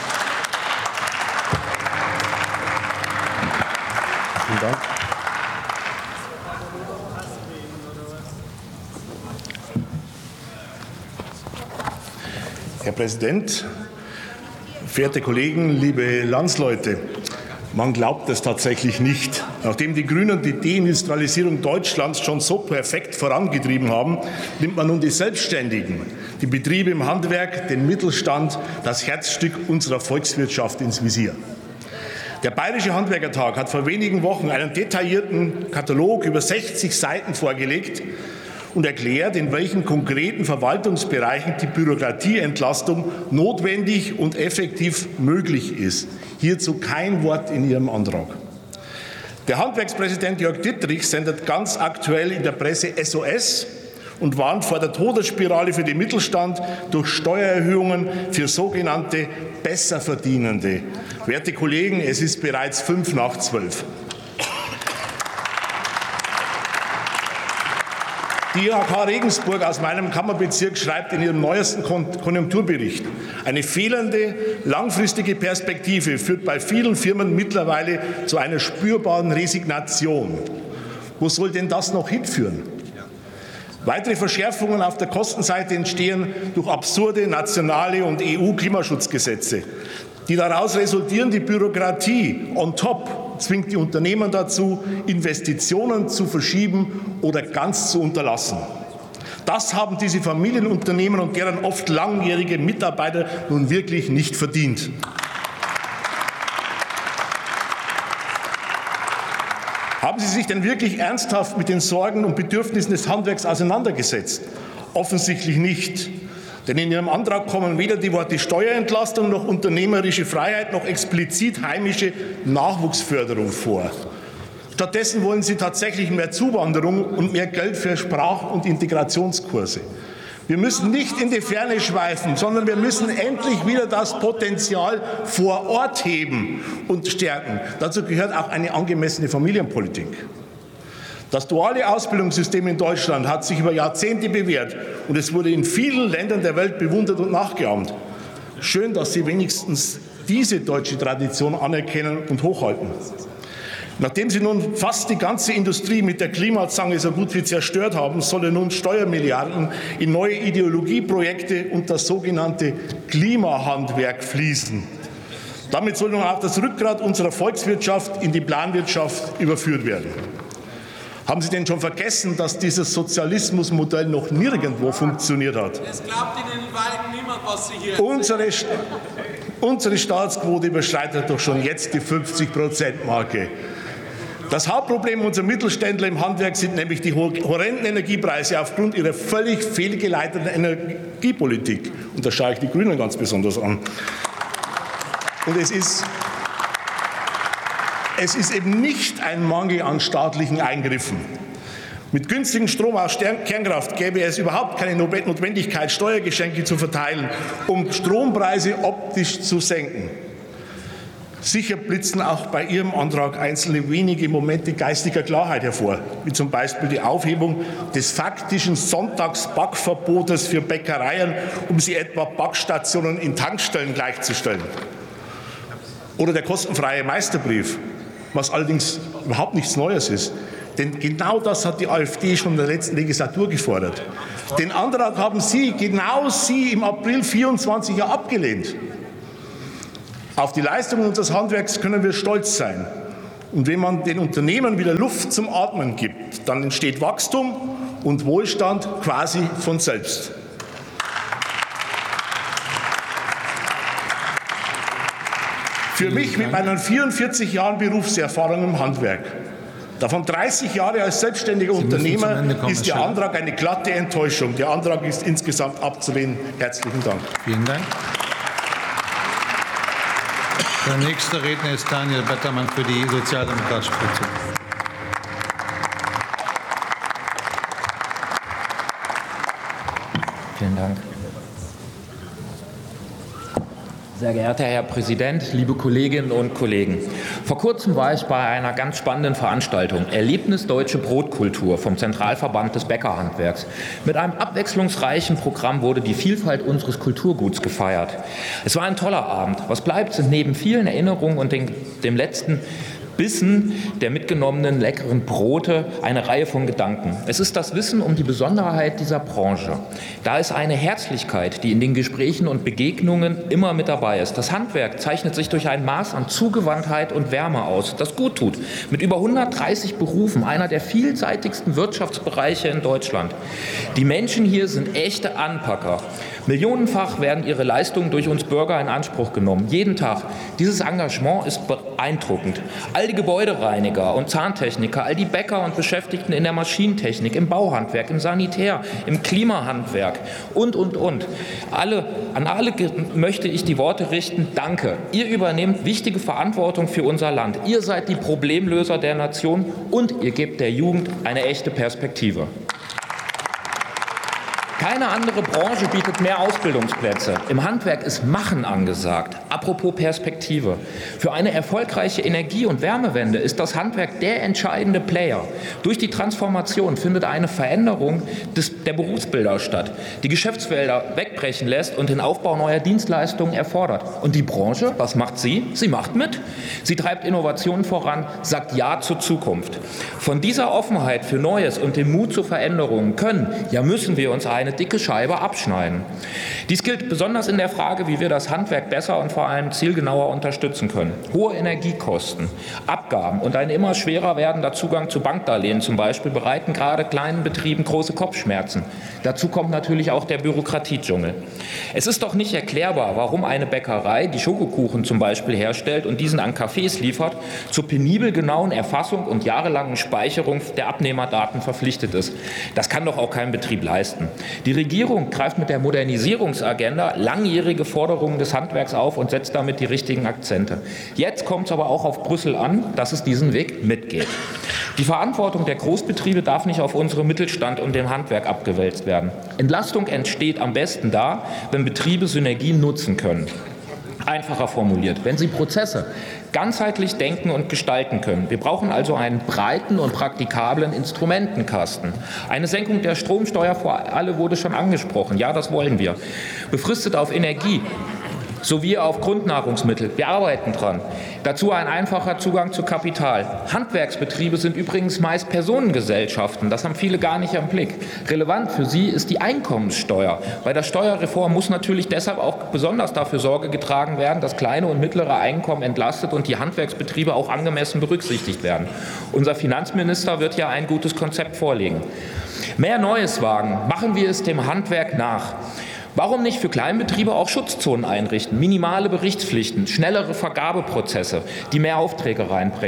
Vielen Dank. Herr Präsident, verehrte Kollegen, liebe Landsleute! Man glaubt es tatsächlich nicht. Nachdem die Grünen die Deindustrialisierung Deutschlands schon so perfekt vorangetrieben haben, nimmt man nun die Selbstständigen, die Betriebe im Handwerk, den Mittelstand, das Herzstück unserer Volkswirtschaft ins Visier. Der Bayerische Handwerkertag hat vor wenigen Wochen einen detaillierten Katalog über sechzig Seiten vorgelegt und erklärt, in welchen konkreten Verwaltungsbereichen die Bürokratieentlastung notwendig und effektiv möglich ist. Hierzu kein Wort in Ihrem Antrag. Der Handwerkspräsident Jörg Dittrich sendet ganz aktuell in der Presse S O S und warnt vor der Todesspirale für den Mittelstand durch Steuererhöhungen für sogenannte Besserverdienende. Werte Kollegen, es ist bereits fünf nach zwölf. Die I H K Regensburg aus meinem Kammerbezirk schreibt in ihrem neuesten Konjunkturbericht, eine fehlende langfristige Perspektive führt bei vielen Firmen mittlerweile zu einer spürbaren Resignation. Wo soll denn das noch hinführen? Weitere Verschärfungen auf der Kostenseite entstehen durch absurde nationale und E U-Klimaschutzgesetze. Die daraus resultierende Bürokratie on top zwingt die Unternehmen dazu, Investitionen zu verschieben oder ganz zu unterlassen. Das haben diese Familienunternehmen und deren oft langjährige Mitarbeiter nun wirklich nicht verdient. Haben Sie sich denn wirklich ernsthaft mit den Sorgen und Bedürfnissen des Handwerks auseinandergesetzt? Offensichtlich nicht. Denn in Ihrem Antrag kommen weder die Worte Steuerentlastung noch unternehmerische Freiheit noch explizit heimische Nachwuchsförderung vor. Stattdessen wollen Sie tatsächlich mehr Zuwanderung und mehr Geld für Sprach- und Integrationskurse. Wir müssen nicht in die Ferne schweifen, sondern wir müssen endlich wieder das Potenzial vor Ort heben und stärken. Dazu gehört auch eine angemessene Familienpolitik. Das duale Ausbildungssystem in Deutschland hat sich über Jahrzehnte bewährt und es wurde in vielen Ländern der Welt bewundert und nachgeahmt. Schön, dass Sie wenigstens diese deutsche Tradition anerkennen und hochhalten. Nachdem Sie nun fast die ganze Industrie mit der Klimazange so gut wie zerstört haben, sollen nun Steuermilliarden in neue Ideologieprojekte und das sogenannte Klimahandwerk fließen. Damit soll nun auch das Rückgrat unserer Volkswirtschaft in die Planwirtschaft überführt werden. Haben Sie denn schon vergessen, dass dieses Sozialismusmodell noch nirgendwo funktioniert hat? Es glaubt Ihnen in Wahrheit niemand, was Sie hier unsere, unsere Staatsquote überschreitet doch schon jetzt die fünfzig Prozent Marke. Das Hauptproblem unserer Mittelständler im Handwerk sind nämlich die horrenden Energiepreise aufgrund ihrer völlig fehlgeleiteten Energiepolitik. Und da schaue ich die Grünen ganz besonders an. Und es ist, es ist eben nicht ein Mangel an staatlichen Eingriffen. Mit günstigem Strom aus Kernkraft gäbe es überhaupt keine Notwendigkeit, Steuergeschenke zu verteilen, um Strompreise optisch zu senken. Sicher blitzen auch bei Ihrem Antrag einzelne wenige Momente geistiger Klarheit hervor, wie zum Beispiel die Aufhebung des faktischen Sonntagsbackverbotes für Bäckereien, um sie etwa Backstationen in Tankstellen gleichzustellen. Oder der kostenfreie Meisterbrief, was allerdings überhaupt nichts Neues ist. Denn genau das hat die AfD schon in der letzten Legislatur gefordert. Den Antrag haben Sie, genau Sie, im April vierundzwanzig ja abgelehnt. Auf die Leistungen unseres Handwerks können wir stolz sein. Und wenn man den Unternehmen wieder Luft zum Atmen gibt, dann entsteht Wachstum und Wohlstand quasi von selbst. Für mich mit meinen vierundvierzig Jahren Berufserfahrung im Handwerk, davon dreißig Jahre als selbstständiger Unternehmer, ist der Antrag eine glatte Enttäuschung. Der Antrag ist insgesamt abzulehnen. Herzlichen Dank. Vielen Dank. Der nächste Redner ist Daniel Bettermann für die Sozialdemokratische Fraktion. Vielen Dank. Sehr geehrter Herr Präsident, liebe Kolleginnen und Kollegen! Vor kurzem war ich bei einer ganz spannenden Veranstaltung, Erlebnis Deutsche Brotkultur vom Zentralverband des Bäckerhandwerks. Mit einem abwechslungsreichen Programm wurde die Vielfalt unseres Kulturguts gefeiert. Es war ein toller Abend. Was bleibt, sind neben vielen Erinnerungen und den, dem letzten Bissen der mitgenommenen leckeren Brote eine Reihe von Gedanken. Es ist das Wissen um die Besonderheit dieser Branche. Da ist eine Herzlichkeit, die in den Gesprächen und Begegnungen immer mit dabei ist. Das Handwerk zeichnet sich durch ein Maß an Zugewandtheit und Wärme aus, das gut tut. Mit über hundertdreißig Berufen, einer der vielseitigsten Wirtschaftsbereiche in Deutschland. Die Menschen hier sind echte Anpacker. Millionenfach werden ihre Leistungen durch uns Bürger in Anspruch genommen. Jeden Tag. Dieses Engagement ist beeindruckend. All die Gebäudereiniger und Zahntechniker, all die Bäcker und Beschäftigten in der Maschinentechnik, im Bauhandwerk, im Sanitär, im Klimahandwerk und, und, und. Alle, an alle möchte ich die Worte richten, danke. Ihr übernehmt wichtige Verantwortung für unser Land. Ihr seid die Problemlöser der Nation und ihr gebt der Jugend eine echte Perspektive. Keine andere Branche bietet mehr Ausbildungsplätze. Im Handwerk ist Machen angesagt. Apropos Perspektive. Für eine erfolgreiche Energie- und Wärmewende ist das Handwerk der entscheidende Player. Durch die Transformation findet eine Veränderung des, der Berufsbilder statt, die Geschäftsfelder wegbrechen lässt und den Aufbau neuer Dienstleistungen erfordert. Und die Branche, was macht sie? Sie macht mit. Sie treibt Innovationen voran, sagt Ja zur Zukunft. Von dieser Offenheit für Neues und dem Mut zu Veränderungen können, ja müssen wir uns eine dicke Scheibe abschneiden. Dies gilt besonders in der Frage, wie wir das Handwerk besser und vor allem zielgenauer unterstützen können. Hohe Energiekosten, Abgaben und ein immer schwerer werdender Zugang zu Bankdarlehen zum Beispiel bereiten gerade kleinen Betrieben große Kopfschmerzen. Dazu kommt natürlich auch der Bürokratiedschungel. Es ist doch nicht erklärbar, warum eine Bäckerei, die Schokokuchen zum Beispiel herstellt und diesen an Cafés liefert, zur penibel genauen Erfassung und jahrelangen Speicherung der Abnehmerdaten verpflichtet ist. Das kann doch auch kein Betrieb leisten. Die Regierung greift mit der Modernisierungsagenda langjährige Forderungen des Handwerks auf und setzt damit die richtigen Akzente. Jetzt kommt es aber auch auf Brüssel an, dass es diesen Weg mitgeht. Die Verantwortung der Großbetriebe darf nicht auf unsere Mittelstand und dem Handwerk abgewälzt werden. Entlastung entsteht am besten da, wenn Betriebe Synergien nutzen können. Einfacher formuliert, wenn Sie Prozesse ganzheitlich denken und gestalten können. Wir brauchen also einen breiten und praktikablen Instrumentenkasten. Eine Senkung der Stromsteuer für alle wurde schon angesprochen. Ja, das wollen wir. Befristet auf Energie sowie auf Grundnahrungsmittel. Wir arbeiten dran. Dazu ein einfacher Zugang zu Kapital. Handwerksbetriebe sind übrigens meist Personengesellschaften. Das haben viele gar nicht im Blick. Relevant für sie ist die Einkommenssteuer. Bei der Steuerreform muss natürlich deshalb auch besonders dafür Sorge getragen werden, dass kleine und mittlere Einkommen entlastet und die Handwerksbetriebe auch angemessen berücksichtigt werden. Unser Finanzminister wird ja ein gutes Konzept vorlegen. Mehr Neues wagen. Machen wir es dem Handwerk nach. Warum nicht für Kleinbetriebe auch Schutzzonen einrichten, minimale Berichtspflichten, schnellere Vergabeprozesse, die mehr Aufträge reinbringen?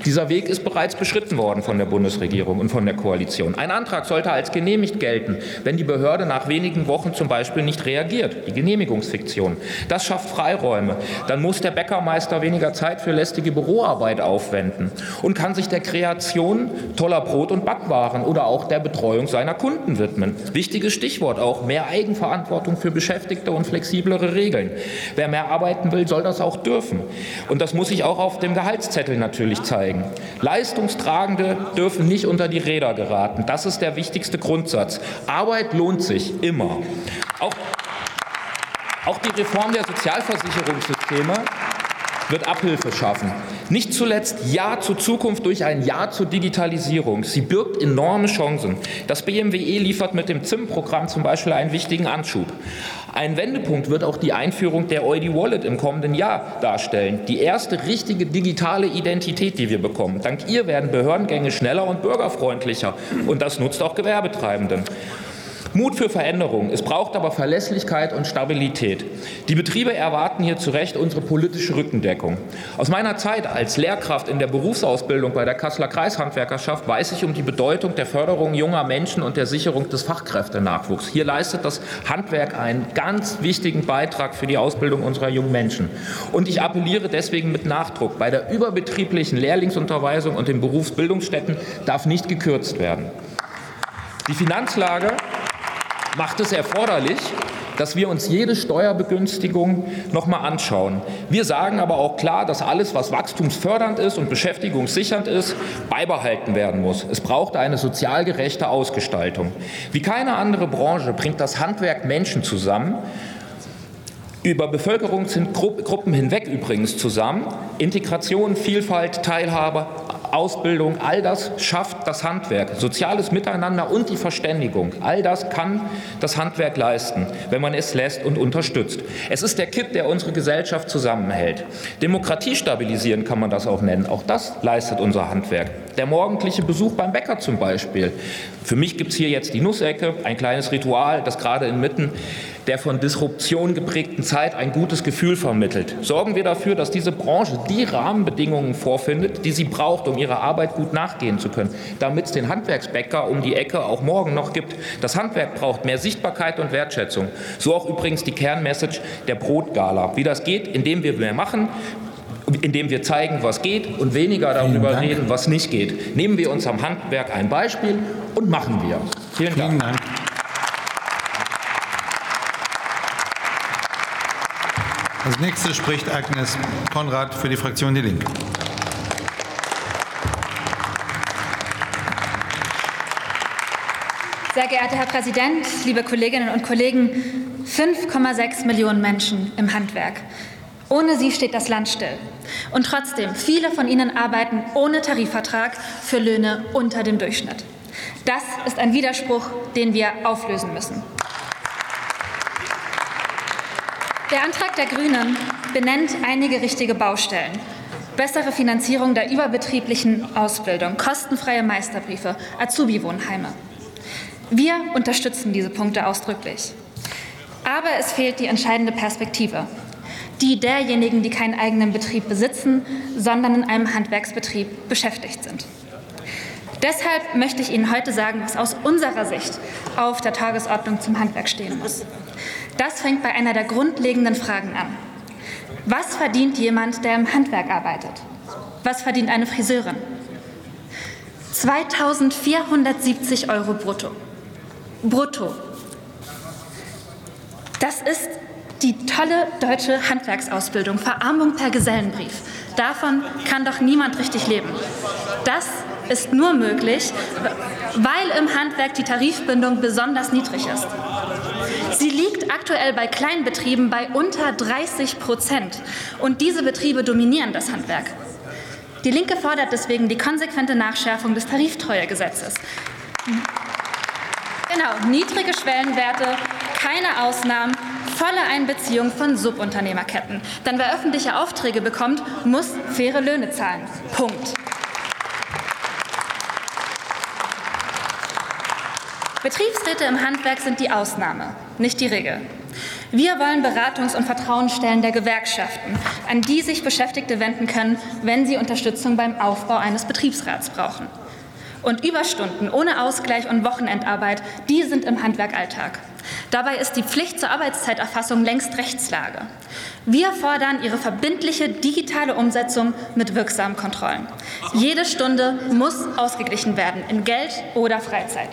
Dieser Weg ist bereits beschritten worden von der Bundesregierung und von der Koalition. Ein Antrag sollte als genehmigt gelten, wenn die Behörde nach wenigen Wochen zum Beispiel nicht reagiert, die Genehmigungsfiktion. Das schafft Freiräume. Dann muss der Bäckermeister weniger Zeit für lästige Büroarbeit aufwenden und kann sich der Kreation toller Brot- und Backwaren oder auch der Betreuung seiner Kunden widmen. Wichtiges Stichwort auch, mehr Eigenverantwortung für Beschäftigte und flexiblere Regeln. Wer mehr arbeiten will, soll das auch dürfen. Und das muss sich auch auf dem Gehaltszettel natürlich zeigen. Leistungstragende dürfen nicht unter die Räder geraten. Das ist der wichtigste Grundsatz. Arbeit lohnt sich immer. Auch, auch die Reform der Sozialversicherungssysteme wird Abhilfe schaffen. Nicht zuletzt Ja zur Zukunft durch ein Ja zur Digitalisierung. Sie birgt enorme Chancen. Das B M W E liefert mit dem Z I M-Programm zum Beispiel einen wichtigen Anschub. Ein Wendepunkt wird auch die Einführung der Eudi Wallet im kommenden Jahr darstellen. Die erste richtige digitale Identität, die wir bekommen. Dank ihr werden Behördengänge schneller und bürgerfreundlicher. Und das nutzt auch Gewerbetreibenden. Mut für Veränderung. Es braucht aber Verlässlichkeit und Stabilität. Die Betriebe erwarten hier zu Recht unsere politische Rückendeckung. Aus meiner Zeit als Lehrkraft in der Berufsausbildung bei der Kasseler Kreishandwerkerschaft weiß ich um die Bedeutung der Förderung junger Menschen und der Sicherung des Fachkräftenachwuchs. Hier leistet das Handwerk einen ganz wichtigen Beitrag für die Ausbildung unserer jungen Menschen. Und ich appelliere deswegen mit Nachdruck, bei der überbetrieblichen Lehrlingsunterweisung und den Berufsbildungsstätten darf nicht gekürzt werden. Die Finanzlage macht es erforderlich, dass wir uns jede Steuerbegünstigung noch mal anschauen. Wir sagen aber auch klar, dass alles, was wachstumsfördernd ist und beschäftigungssichernd ist, beibehalten werden muss. Es braucht eine sozial gerechte Ausgestaltung. Wie keine andere Branche bringt das Handwerk Menschen zusammen, über Bevölkerungsgruppen hinweg übrigens zusammen. Integration, Vielfalt, Teilhabe, Ausbildung, all das schafft das Handwerk. Soziales Miteinander und die Verständigung, all das kann das Handwerk leisten, wenn man es lässt und unterstützt. Es ist der Kitt, der unsere Gesellschaft zusammenhält. Demokratie stabilisieren kann man das auch nennen. Auch das leistet unser Handwerk. Der morgendliche Besuch beim Bäcker zum Beispiel. Für mich gibt es hier jetzt die Nussecke, ein kleines Ritual, das gerade inmitten der von Disruption geprägten Zeit ein gutes Gefühl vermittelt. Sorgen wir dafür, dass diese Branche die Rahmenbedingungen vorfindet, die sie braucht, um ihrer Arbeit gut nachgehen zu können, damit es den Handwerksbäcker um die Ecke auch morgen noch gibt. Das Handwerk braucht mehr Sichtbarkeit und Wertschätzung. So auch übrigens die Kernmessage der Brotgala. Wie das geht, indem wir mehr machen, indem wir zeigen, was geht und weniger darüber reden, was nicht geht. Nehmen wir uns am Handwerk ein Beispiel und machen wir. Vielen Dank. Vielen Dank. Als nächste spricht Agnes Konrad für die Fraktion Die Linke. Sehr geehrter Herr Präsident, liebe Kolleginnen und Kollegen, fünf Komma sechs Millionen Menschen im Handwerk. Ohne sie steht das Land still. Und trotzdem, viele von ihnen arbeiten ohne Tarifvertrag für Löhne unter dem Durchschnitt. Das ist ein Widerspruch, den wir auflösen müssen. Der Antrag der Grünen benennt einige richtige Baustellen. Bessere Finanzierung der überbetrieblichen Ausbildung, kostenfreie Meisterbriefe, Azubi-Wohnheime. Wir unterstützen diese Punkte ausdrücklich. Aber es fehlt die entscheidende Perspektive. Die derjenigen, die keinen eigenen Betrieb besitzen, sondern in einem Handwerksbetrieb beschäftigt sind. Deshalb möchte ich Ihnen heute sagen, was aus unserer Sicht auf der Tagesordnung zum Handwerk stehen muss. Das fängt bei einer der grundlegenden Fragen an. Was verdient jemand, der im Handwerk arbeitet? Was verdient eine Friseurin? zweitausendvierhundertsiebzig Euro brutto. Brutto. Das ist die tolle deutsche Handwerksausbildung, Verarmung per Gesellenbrief. Davon kann doch niemand richtig leben. Das ist nur möglich, weil im Handwerk die Tarifbindung besonders niedrig ist. Sie liegt aktuell bei Kleinbetrieben bei unter dreißig Prozent. Und diese Betriebe dominieren das Handwerk. Die Linke fordert deswegen die konsequente Nachschärfung des Tariftreuegesetzes. Genau, niedrige Schwellenwerte, keine Ausnahmen, volle Einbeziehung von Subunternehmerketten. Denn wer öffentliche Aufträge bekommt, muss faire Löhne zahlen. Punkt. Betriebsräte im Handwerk sind die Ausnahme, nicht die Regel. Wir wollen Beratungs- und Vertrauensstellen der Gewerkschaften, an die sich Beschäftigte wenden können, wenn sie Unterstützung beim Aufbau eines Betriebsrats brauchen. Und Überstunden ohne Ausgleich und Wochenendarbeit, die sind im Handwerk Alltag. Dabei ist die Pflicht zur Arbeitszeiterfassung längst Rechtslage. Wir fordern ihre verbindliche digitale Umsetzung mit wirksamen Kontrollen. Jede Stunde muss ausgeglichen werden in Geld oder Freizeit.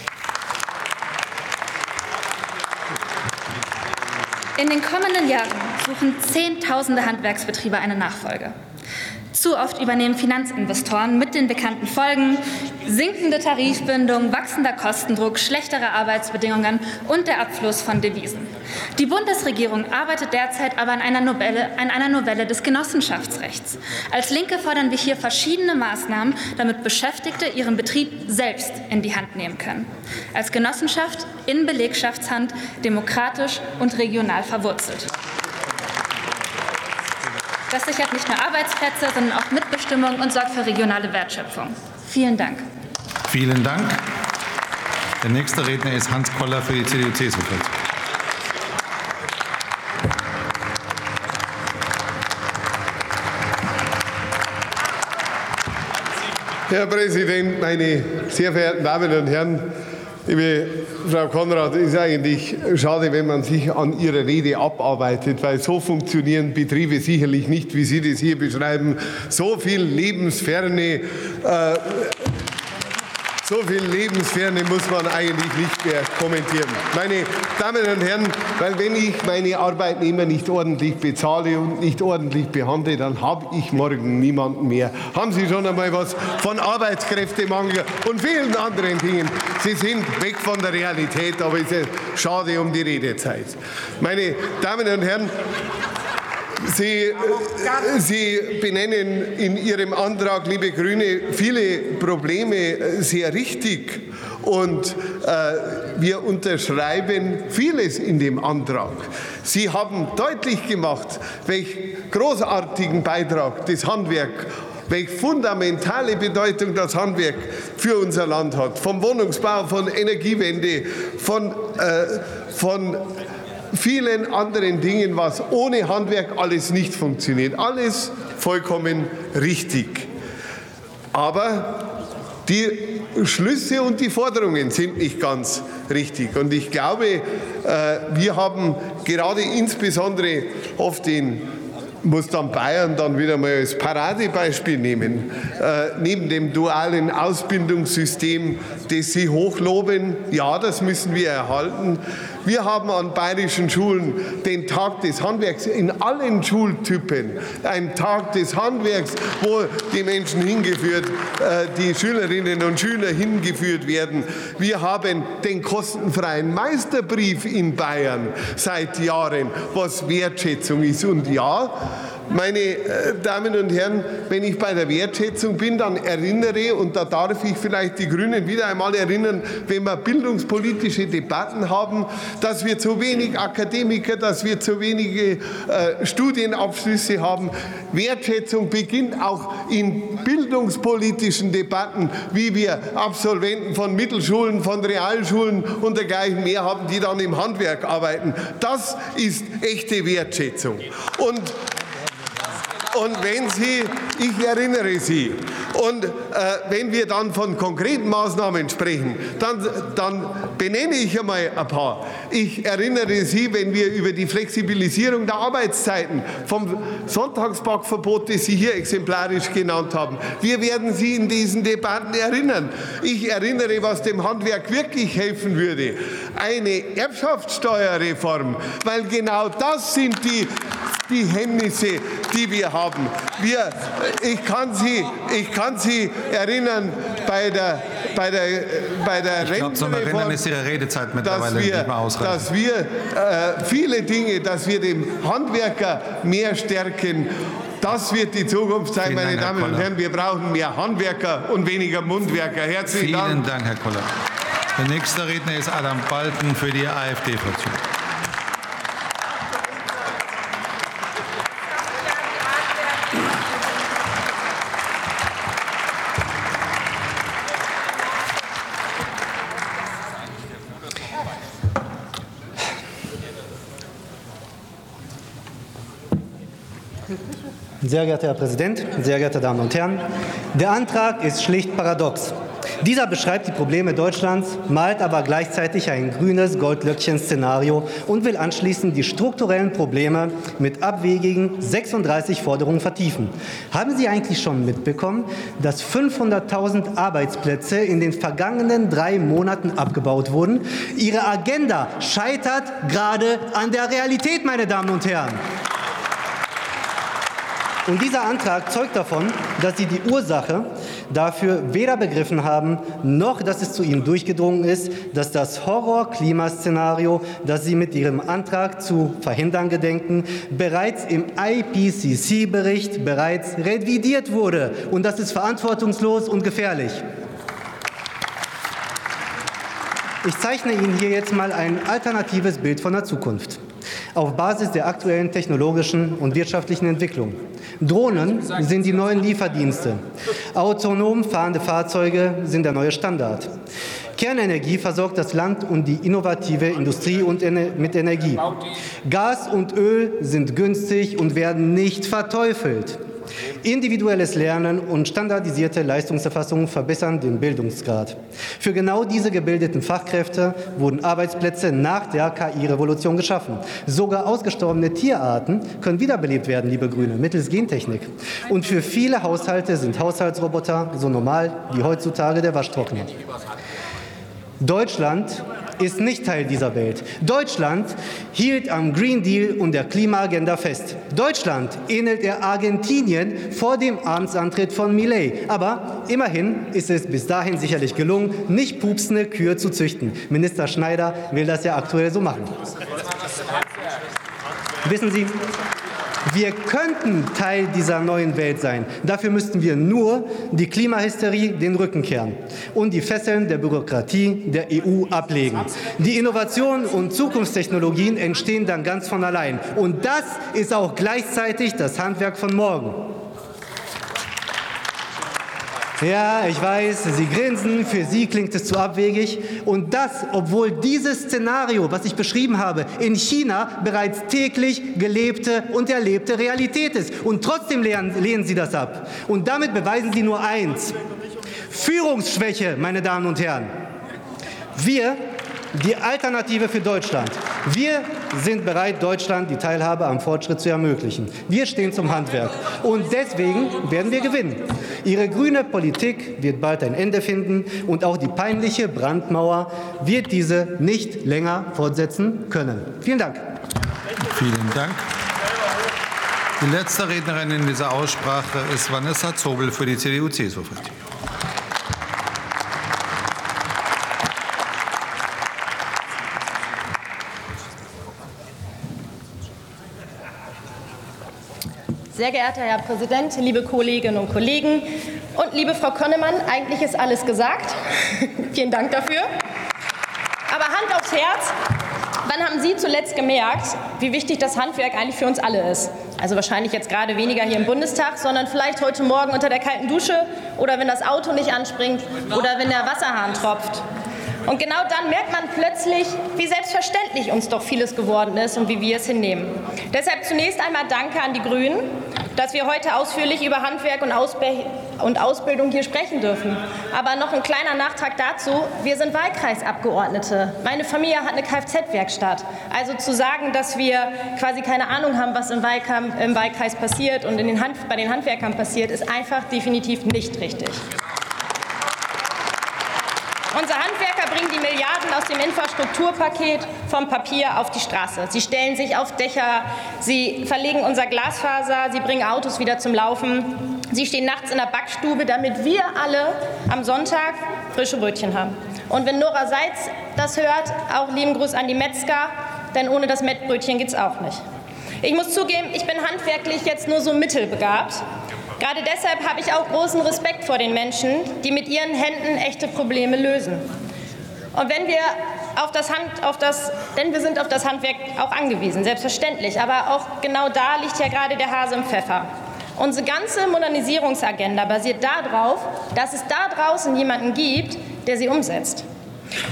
In den kommenden Jahren suchen Zehntausende Handwerksbetriebe eine Nachfolge. Zu oft übernehmen Finanzinvestoren mit den bekannten Folgen: sinkende Tarifbindung, wachsender Kostendruck, schlechtere Arbeitsbedingungen und der Abfluss von Devisen. Die Bundesregierung arbeitet derzeit aber an einer Novelle, an einer Novelle des Genossenschaftsrechts. Als Linke fordern wir hier verschiedene Maßnahmen, damit Beschäftigte ihren Betrieb selbst in die Hand nehmen können. Als Genossenschaft in Belegschaftshand, demokratisch und regional verwurzelt. Das sichert nicht nur Arbeitsplätze, sondern auch Mitbestimmung und sorgt für regionale Wertschöpfung. Vielen Dank. Vielen Dank. Der nächste Redner ist Hans Koller für die C D U-C S U-Fraktion. Herr Präsident, meine sehr verehrten Damen und Herren! Liebe Frau Konrad, es ist eigentlich schade, wenn man sich an Ihrer Rede abarbeitet, weil so funktionieren Betriebe sicherlich nicht, wie Sie das hier beschreiben. So viel Lebensferne, äh, so viel Lebensferne muss man eigentlich nicht mehr kommentieren. Meine Damen und Herren, weil wenn ich meine Arbeitnehmer nicht ordentlich bezahle und nicht ordentlich behandle, dann habe ich morgen niemanden mehr. Haben Sie schon einmal was von Arbeitskräftemangel und vielen anderen Dingen? Sie sind weg von der Realität, aber es ist schade um die Redezeit. Meine Damen und Herren, Sie, Sie benennen in Ihrem Antrag, liebe Grüne, viele Probleme sehr richtig. Und äh, wir unterschreiben vieles in dem Antrag. Sie haben deutlich gemacht, welch großartigen Beitrag das Handwerk, welche fundamentale Bedeutung das Handwerk für unser Land hat. Vom Wohnungsbau, von Energiewende, von, äh, von vielen anderen Dingen, was ohne Handwerk alles nicht funktioniert. Alles vollkommen richtig. Aber die Schlüsse und die Forderungen sind nicht ganz richtig. Und ich glaube, wir haben gerade insbesondere oft den muss dann Bayern dann wieder mal als Paradebeispiel nehmen. Äh, neben dem dualen Ausbildungssystem, das Sie hochloben, ja, das müssen wir erhalten. Wir haben an bayerischen Schulen den Tag des Handwerks in allen Schultypen. Ein Tag des Handwerks, wo die Menschen hingeführt, äh, die Schülerinnen und Schüler hingeführt werden. Wir haben den kostenfreien Meisterbrief in Bayern seit Jahren, was Wertschätzung ist. Und ja, meine Damen und Herren, wenn ich bei der Wertschätzung bin, dann erinnere, und da darf ich vielleicht die Grünen wieder einmal erinnern, wenn wir bildungspolitische Debatten haben, dass wir zu wenig Akademiker, dass wir zu wenige äh, Studienabschlüsse haben. Wertschätzung beginnt auch in bildungspolitischen Debatten, wie wir Absolventen von Mittelschulen, von Realschulen und dergleichen mehr haben, die dann im Handwerk arbeiten. Das ist echte Wertschätzung. Und Und wenn Sie, ich erinnere Sie, und äh, wenn wir dann von konkreten Maßnahmen sprechen, dann, dann benenne ich einmal ein paar. Ich erinnere Sie, wenn wir über die Flexibilisierung der Arbeitszeiten, vom Sonntagsbackverbot, das Sie hier exemplarisch genannt haben, wir werden Sie in diesen Debatten erinnern. Ich erinnere, was dem Handwerk wirklich helfen würde. Eine Erbschaftssteuerreform, weil genau das sind die, die Hemmnisse, die wir haben. Wir, ich, kann Sie, ich kann Sie erinnern, bei der, bei der, bei der ich glaube, zum Erinnern ist Ihre Redezeit mittlerweile wir, nicht mehr ausreichend. Dass wir äh, viele Dinge, dass wir den Handwerker mehr stärken, das wird die Zukunft sein, Vielen meine Dank, Damen Herr und Koller. Herren. Wir brauchen mehr Handwerker und weniger Mundwerker. Herzlichen Vielen Dank. Dank, Herr Koller. Der nächste Redner ist Adam Balken für die AfD-Fraktion. Sehr geehrter Herr Präsident, sehr geehrte Damen und Herren! Der Antrag ist schlicht paradox. Dieser beschreibt die Probleme Deutschlands, malt aber gleichzeitig ein grünes Goldlöckchen-Szenario und will anschließend die strukturellen Probleme mit abwegigen sechsunddreißig Forderungen vertiefen. Haben Sie eigentlich schon mitbekommen, dass fünfhunderttausend Arbeitsplätze in den vergangenen drei Monaten abgebaut wurden? Ihre Agenda scheitert gerade an der Realität, meine Damen und Herren. Und dieser Antrag zeugt davon, dass Sie die Ursache dafür weder begriffen haben, noch dass es zu Ihnen durchgedrungen ist, dass das Horror-Klimaszenario, das Sie mit Ihrem Antrag zu verhindern gedenken, bereits im I P C C-Bericht bereits revidiert wurde. Und das ist verantwortungslos und gefährlich. Ich zeichne Ihnen hier jetzt mal ein alternatives Bild von der Zukunft auf Basis der aktuellen technologischen und wirtschaftlichen Entwicklung. Drohnen sind die neuen Lieferdienste. Autonom fahrende Fahrzeuge sind der neue Standard. Kernenergie versorgt das Land und die innovative Industrie und mit Energie. Gas und Öl sind günstig und werden nicht verteufelt. Individuelles Lernen und standardisierte Leistungserfassung verbessern den Bildungsgrad. Für genau diese gebildeten Fachkräfte wurden Arbeitsplätze nach der K I-Revolution geschaffen. Sogar ausgestorbene Tierarten können wiederbelebt werden, liebe Grüne, mittels Gentechnik. Und für viele Haushalte sind Haushaltsroboter so normal wie heutzutage der Waschtrockner. Deutschland ist nicht Teil dieser Welt. Deutschland hielt am Green Deal und der Klimaagenda fest. Deutschland ähnelt er Argentinien vor dem Amtsantritt von Milei. Aber immerhin ist es bis dahin sicherlich gelungen, nicht pupsende Kühe zu züchten. Minister Schneider will das ja aktuell so machen. Wissen Sie, wir könnten Teil dieser neuen Welt sein. Dafür müssten wir nur die Klimahysterie den Rücken kehren und die Fesseln der Bürokratie der E U ablegen. Die Innovationen und Zukunftstechnologien entstehen dann ganz von allein. Und das ist auch gleichzeitig das Handwerk von morgen. Ja, ich weiß, Sie grinsen, für Sie klingt es zu abwegig. Und das, obwohl dieses Szenario, was ich beschrieben habe, in China bereits täglich gelebte und erlebte Realität ist. Und trotzdem lehnen, lehnen Sie das ab. Und damit beweisen Sie nur eins: Führungsschwäche, meine Damen und Herren. Wir, die Alternative für Deutschland, wir sind bereit, Deutschland die Teilhabe am Fortschritt zu ermöglichen. Wir stehen zum Handwerk. Und deswegen werden wir gewinnen. Ihre grüne Politik wird bald ein Ende finden und auch die peinliche Brandmauer wird diese nicht länger fortsetzen können. Vielen Dank. Vielen Dank. Die letzte Rednerin in dieser Aussprache ist Vanessa Zobel für die C D U C S U-Fraktion. Sehr geehrter Herr Präsident, liebe Kolleginnen und Kollegen und liebe Frau Konnemann, eigentlich ist alles gesagt. Vielen Dank dafür. Aber Hand aufs Herz, wann haben Sie zuletzt gemerkt, wie wichtig das Handwerk eigentlich für uns alle ist? Also wahrscheinlich jetzt gerade weniger hier im Bundestag, sondern vielleicht heute Morgen unter der kalten Dusche oder wenn das Auto nicht anspringt oder wenn der Wasserhahn tropft. Und genau dann merkt man plötzlich, wie selbstverständlich uns doch vieles geworden ist und wie wir es hinnehmen. Deshalb zunächst einmal Danke an die Grünen, dass wir heute ausführlich über Handwerk und, Ausbe- und Ausbildung hier sprechen dürfen. Aber noch ein kleiner Nachtrag dazu. Wir sind Wahlkreisabgeordnete. Meine Familie hat eine Kfz-Werkstatt. Also zu sagen, dass wir quasi keine Ahnung haben, was im, Wahlkampf, im Wahlkreis passiert und in den Hand, bei den Handwerkern passiert, ist einfach definitiv nicht richtig. Unsere Handwerker bringen die Milliarden aus dem Infrastrukturpaket vom Papier auf die Straße. Sie stellen sich auf Dächer, sie verlegen unser Glasfaser, sie bringen Autos wieder zum Laufen. Sie stehen nachts in der Backstube, damit wir alle am Sonntag frische Brötchen haben. Und wenn Nora Seitz das hört, auch lieben Gruß an die Metzger, denn ohne das Mettbrötchen geht's auch nicht. Ich muss zugeben, ich bin handwerklich jetzt nur so mittelbegabt. Gerade deshalb habe ich auch großen Respekt vor den Menschen, die mit ihren Händen echte Probleme lösen. Und wenn wir auf das Hand, auf das, denn wir sind auf das Handwerk auch angewiesen, selbstverständlich. Aber auch genau da liegt ja gerade der Hase im Pfeffer. Unsere ganze Modernisierungsagenda basiert darauf, dass es da draußen jemanden gibt, der sie umsetzt.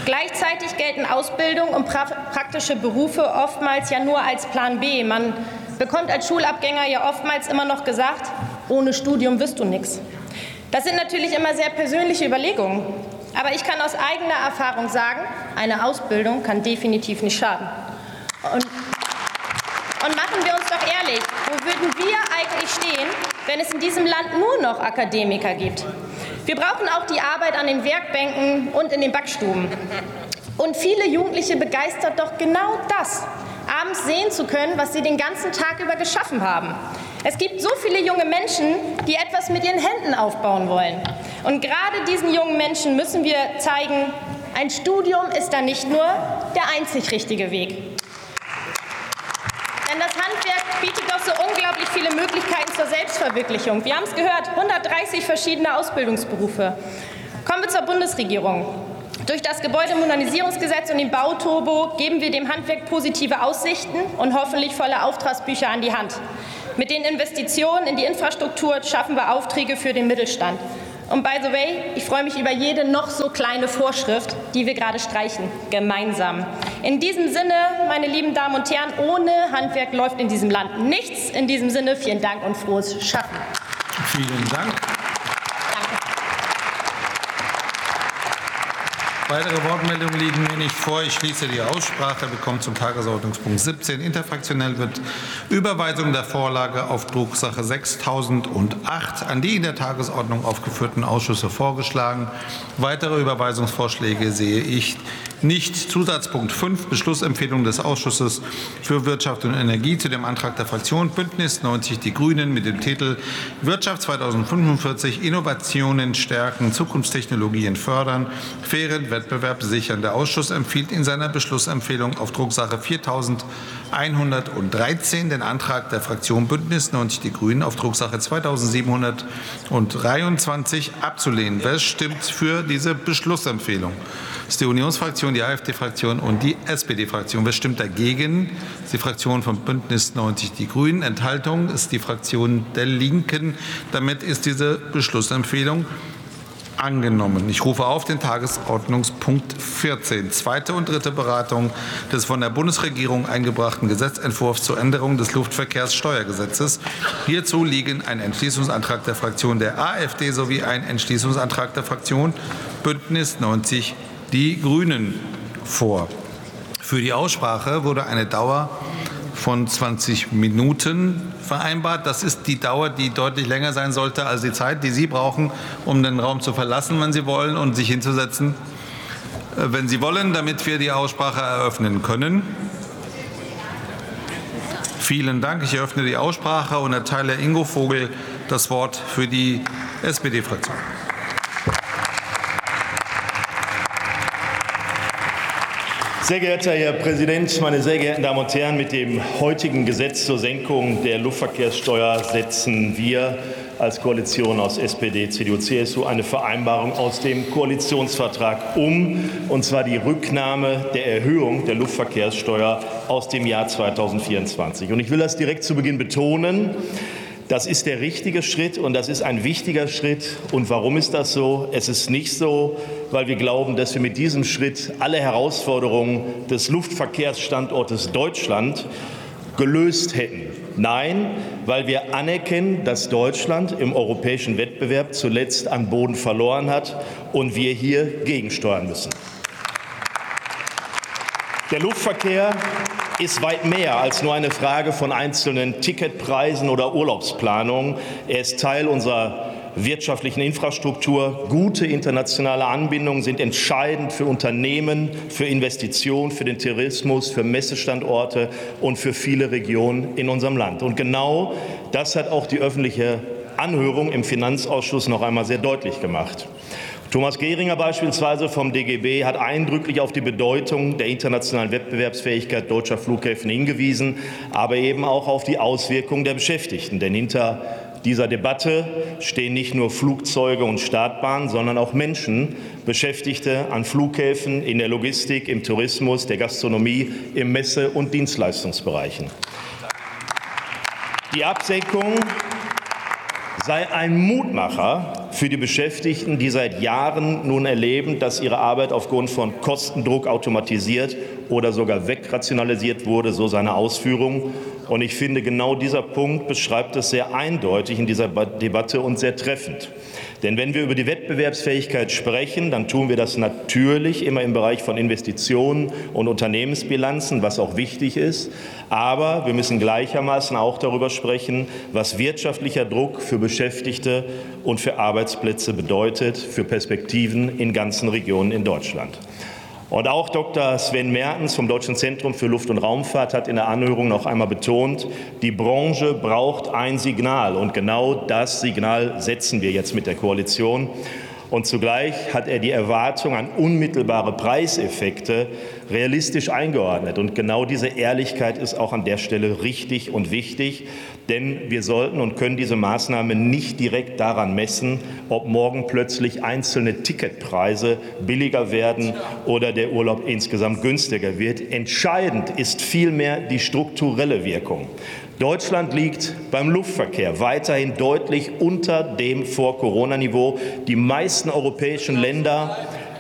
Gleichzeitig gelten Ausbildung und pra- praktische Berufe oftmals ja nur als Plan B. Man bekommt als Schulabgänger ja oftmals immer noch gesagt, ohne Studium wirst du nichts. Das sind natürlich immer sehr persönliche Überlegungen. Aber ich kann aus eigener Erfahrung sagen, eine Ausbildung kann definitiv nicht schaden. Und, und machen wir uns doch ehrlich, wo würden wir eigentlich stehen, wenn es in diesem Land nur noch Akademiker gibt? Wir brauchen auch die Arbeit an den Werkbänken und in den Backstuben. Und viele Jugendliche begeistert doch genau das, abends sehen zu können, was sie den ganzen Tag über geschaffen haben. Es gibt so viele junge Menschen, die etwas mit ihren Händen aufbauen wollen. Und gerade diesen jungen Menschen müssen wir zeigen, ein Studium ist da nicht nur der einzig richtige Weg. Denn das Handwerk bietet doch so unglaublich viele Möglichkeiten zur Selbstverwirklichung. Wir haben es gehört, hundertdreißig verschiedene Ausbildungsberufe. Kommen wir zur Bundesregierung. Durch das Gebäudemodernisierungsgesetz und den Bauturbo geben wir dem Handwerk positive Aussichten und hoffentlich volle Auftragsbücher an die Hand. Mit den Investitionen in die Infrastruktur schaffen wir Aufträge für den Mittelstand. Und by the way, ich freue mich über jede noch so kleine Vorschrift, die wir gerade streichen, gemeinsam. In diesem Sinne, meine lieben Damen und Herren, ohne Handwerk läuft in diesem Land nichts. In diesem Sinne, vielen Dank und frohes Schaffen. Vielen Dank. Weitere Wortmeldungen liegen mir nicht vor. Ich schließe die Aussprache. Wir kommen zum Tagesordnungspunkt siebzehn. Interfraktionell wird Überweisung der Vorlage auf Drucksache sechstausendacht an die in der Tagesordnung aufgeführten Ausschüsse vorgeschlagen. Weitere Überweisungsvorschläge sehe ich nicht. Zusatzpunkt fünf, Beschlussempfehlung des Ausschusses für Wirtschaft und Energie zu dem Antrag der Fraktion Bündnis neunzig Die Grünen mit dem Titel Wirtschaft zweitausendfünfundvierzig Innovationen stärken, Zukunftstechnologien fördern, fairen Wettbewerb sichern. Der Ausschuss empfiehlt in seiner Beschlussempfehlung auf Drucksache viertausendeinhundertdreizehn den Antrag der Fraktion Bündnis neunzig Die Grünen auf Drucksache zweitausendsiebenhundertdreiundzwanzig abzulehnen. Wer stimmt für diese Beschlussempfehlung? Das ist die Unionsfraktion, die AfD-Fraktion und die S P D-Fraktion. Wer stimmt dagegen? Das ist die Fraktion von Bündnis neunzig Die Grünen. Enthaltung ist die Fraktion der Linken. Damit ist diese Beschlussempfehlung angenommen. Ich rufe auf den Tagesordnungspunkt vierzehn. Zweite und dritte Beratung des von der Bundesregierung eingebrachten Gesetzentwurfs zur Änderung des Luftverkehrssteuergesetzes. Hierzu liegen ein Entschließungsantrag der Fraktion der AfD sowie ein Entschließungsantrag der Fraktion Bündnis neunzig Die Grünen vor. Für die Aussprache wurde eine Dauer von zwanzig Minuten vereinbart. Das ist die Dauer, die deutlich länger sein sollte als die Zeit, die Sie brauchen, um den Raum zu verlassen, wenn Sie wollen, und sich hinzusetzen, wenn Sie wollen, damit wir die Aussprache eröffnen können. Vielen Dank. Ich eröffne die Aussprache und erteile Ingo Vogel das Wort für die S P D-Fraktion. Sehr geehrter Herr Präsident, meine sehr geehrten Damen und Herren! Mit dem heutigen Gesetz zur Senkung der Luftverkehrssteuer setzen wir als Koalition aus S P D, C D U, C S U eine Vereinbarung aus dem Koalitionsvertrag um, und zwar die Rücknahme der Erhöhung der Luftverkehrssteuer aus dem Jahr zweitausendvierundzwanzig. Und ich will das direkt zu Beginn betonen. Das ist der richtige Schritt und das ist ein wichtiger Schritt. Und warum ist das so? Es ist nicht so, weil wir glauben, dass wir mit diesem Schritt alle Herausforderungen des Luftverkehrsstandortes Deutschland gelöst hätten. Nein, weil wir anerkennen, dass Deutschland im europäischen Wettbewerb zuletzt an Boden verloren hat und wir hier gegensteuern müssen. Der Luftverkehr ist weit mehr als nur eine Frage von einzelnen Ticketpreisen oder Urlaubsplanung. Er ist Teil unserer wirtschaftlichen Infrastruktur. Gute internationale Anbindungen sind entscheidend für Unternehmen, für Investitionen, für den Tourismus, für Messestandorte und für viele Regionen in unserem Land. Und genau das hat auch die öffentliche Anhörung im Finanzausschuss noch einmal sehr deutlich gemacht. Thomas Gehringer beispielsweise vom D G B hat eindrücklich auf die Bedeutung der internationalen Wettbewerbsfähigkeit deutscher Flughäfen hingewiesen, aber eben auch auf die Auswirkungen der Beschäftigten. Denn hinter dieser Debatte stehen nicht nur Flugzeuge und Startbahnen, sondern auch Menschen, Beschäftigte an Flughäfen, in der Logistik, im Tourismus, der Gastronomie, im Messe- und Dienstleistungsbereichen. Die Absenkung sei ein Mutmacher für die Beschäftigten, die seit Jahren nun erleben, dass ihre Arbeit aufgrund von Kostendruck automatisiert oder sogar wegrationalisiert wurde, so seine Ausführungen. Und ich finde, genau dieser Punkt beschreibt es sehr eindeutig in dieser Debatte und sehr treffend. Denn wenn wir über die Wettbewerbsfähigkeit sprechen, dann tun wir das natürlich immer im Bereich von Investitionen und Unternehmensbilanzen, was auch wichtig ist. Aber wir müssen gleichermaßen auch darüber sprechen, was wirtschaftlicher Druck für Beschäftigte und für Arbeitsplätze bedeutet, für Perspektiven in ganzen Regionen in Deutschland. Und auch Doktor Sven Mertens vom Deutschen Zentrum für Luft- und Raumfahrt hat in der Anhörung noch einmal betont, die Branche braucht ein Signal. Und genau das Signal setzen wir jetzt mit der Koalition. Und zugleich hat er die Erwartung an unmittelbare Preiseffekte realistisch eingeordnet. Und genau diese Ehrlichkeit ist auch an der Stelle richtig und wichtig. Denn wir sollten und können diese Maßnahme nicht direkt daran messen, ob morgen plötzlich einzelne Ticketpreise billiger werden oder der Urlaub insgesamt günstiger wird. Entscheidend ist vielmehr die strukturelle Wirkung. Deutschland liegt beim Luftverkehr weiterhin deutlich unter dem Vor-Corona-Niveau. Die meisten europäischen Länder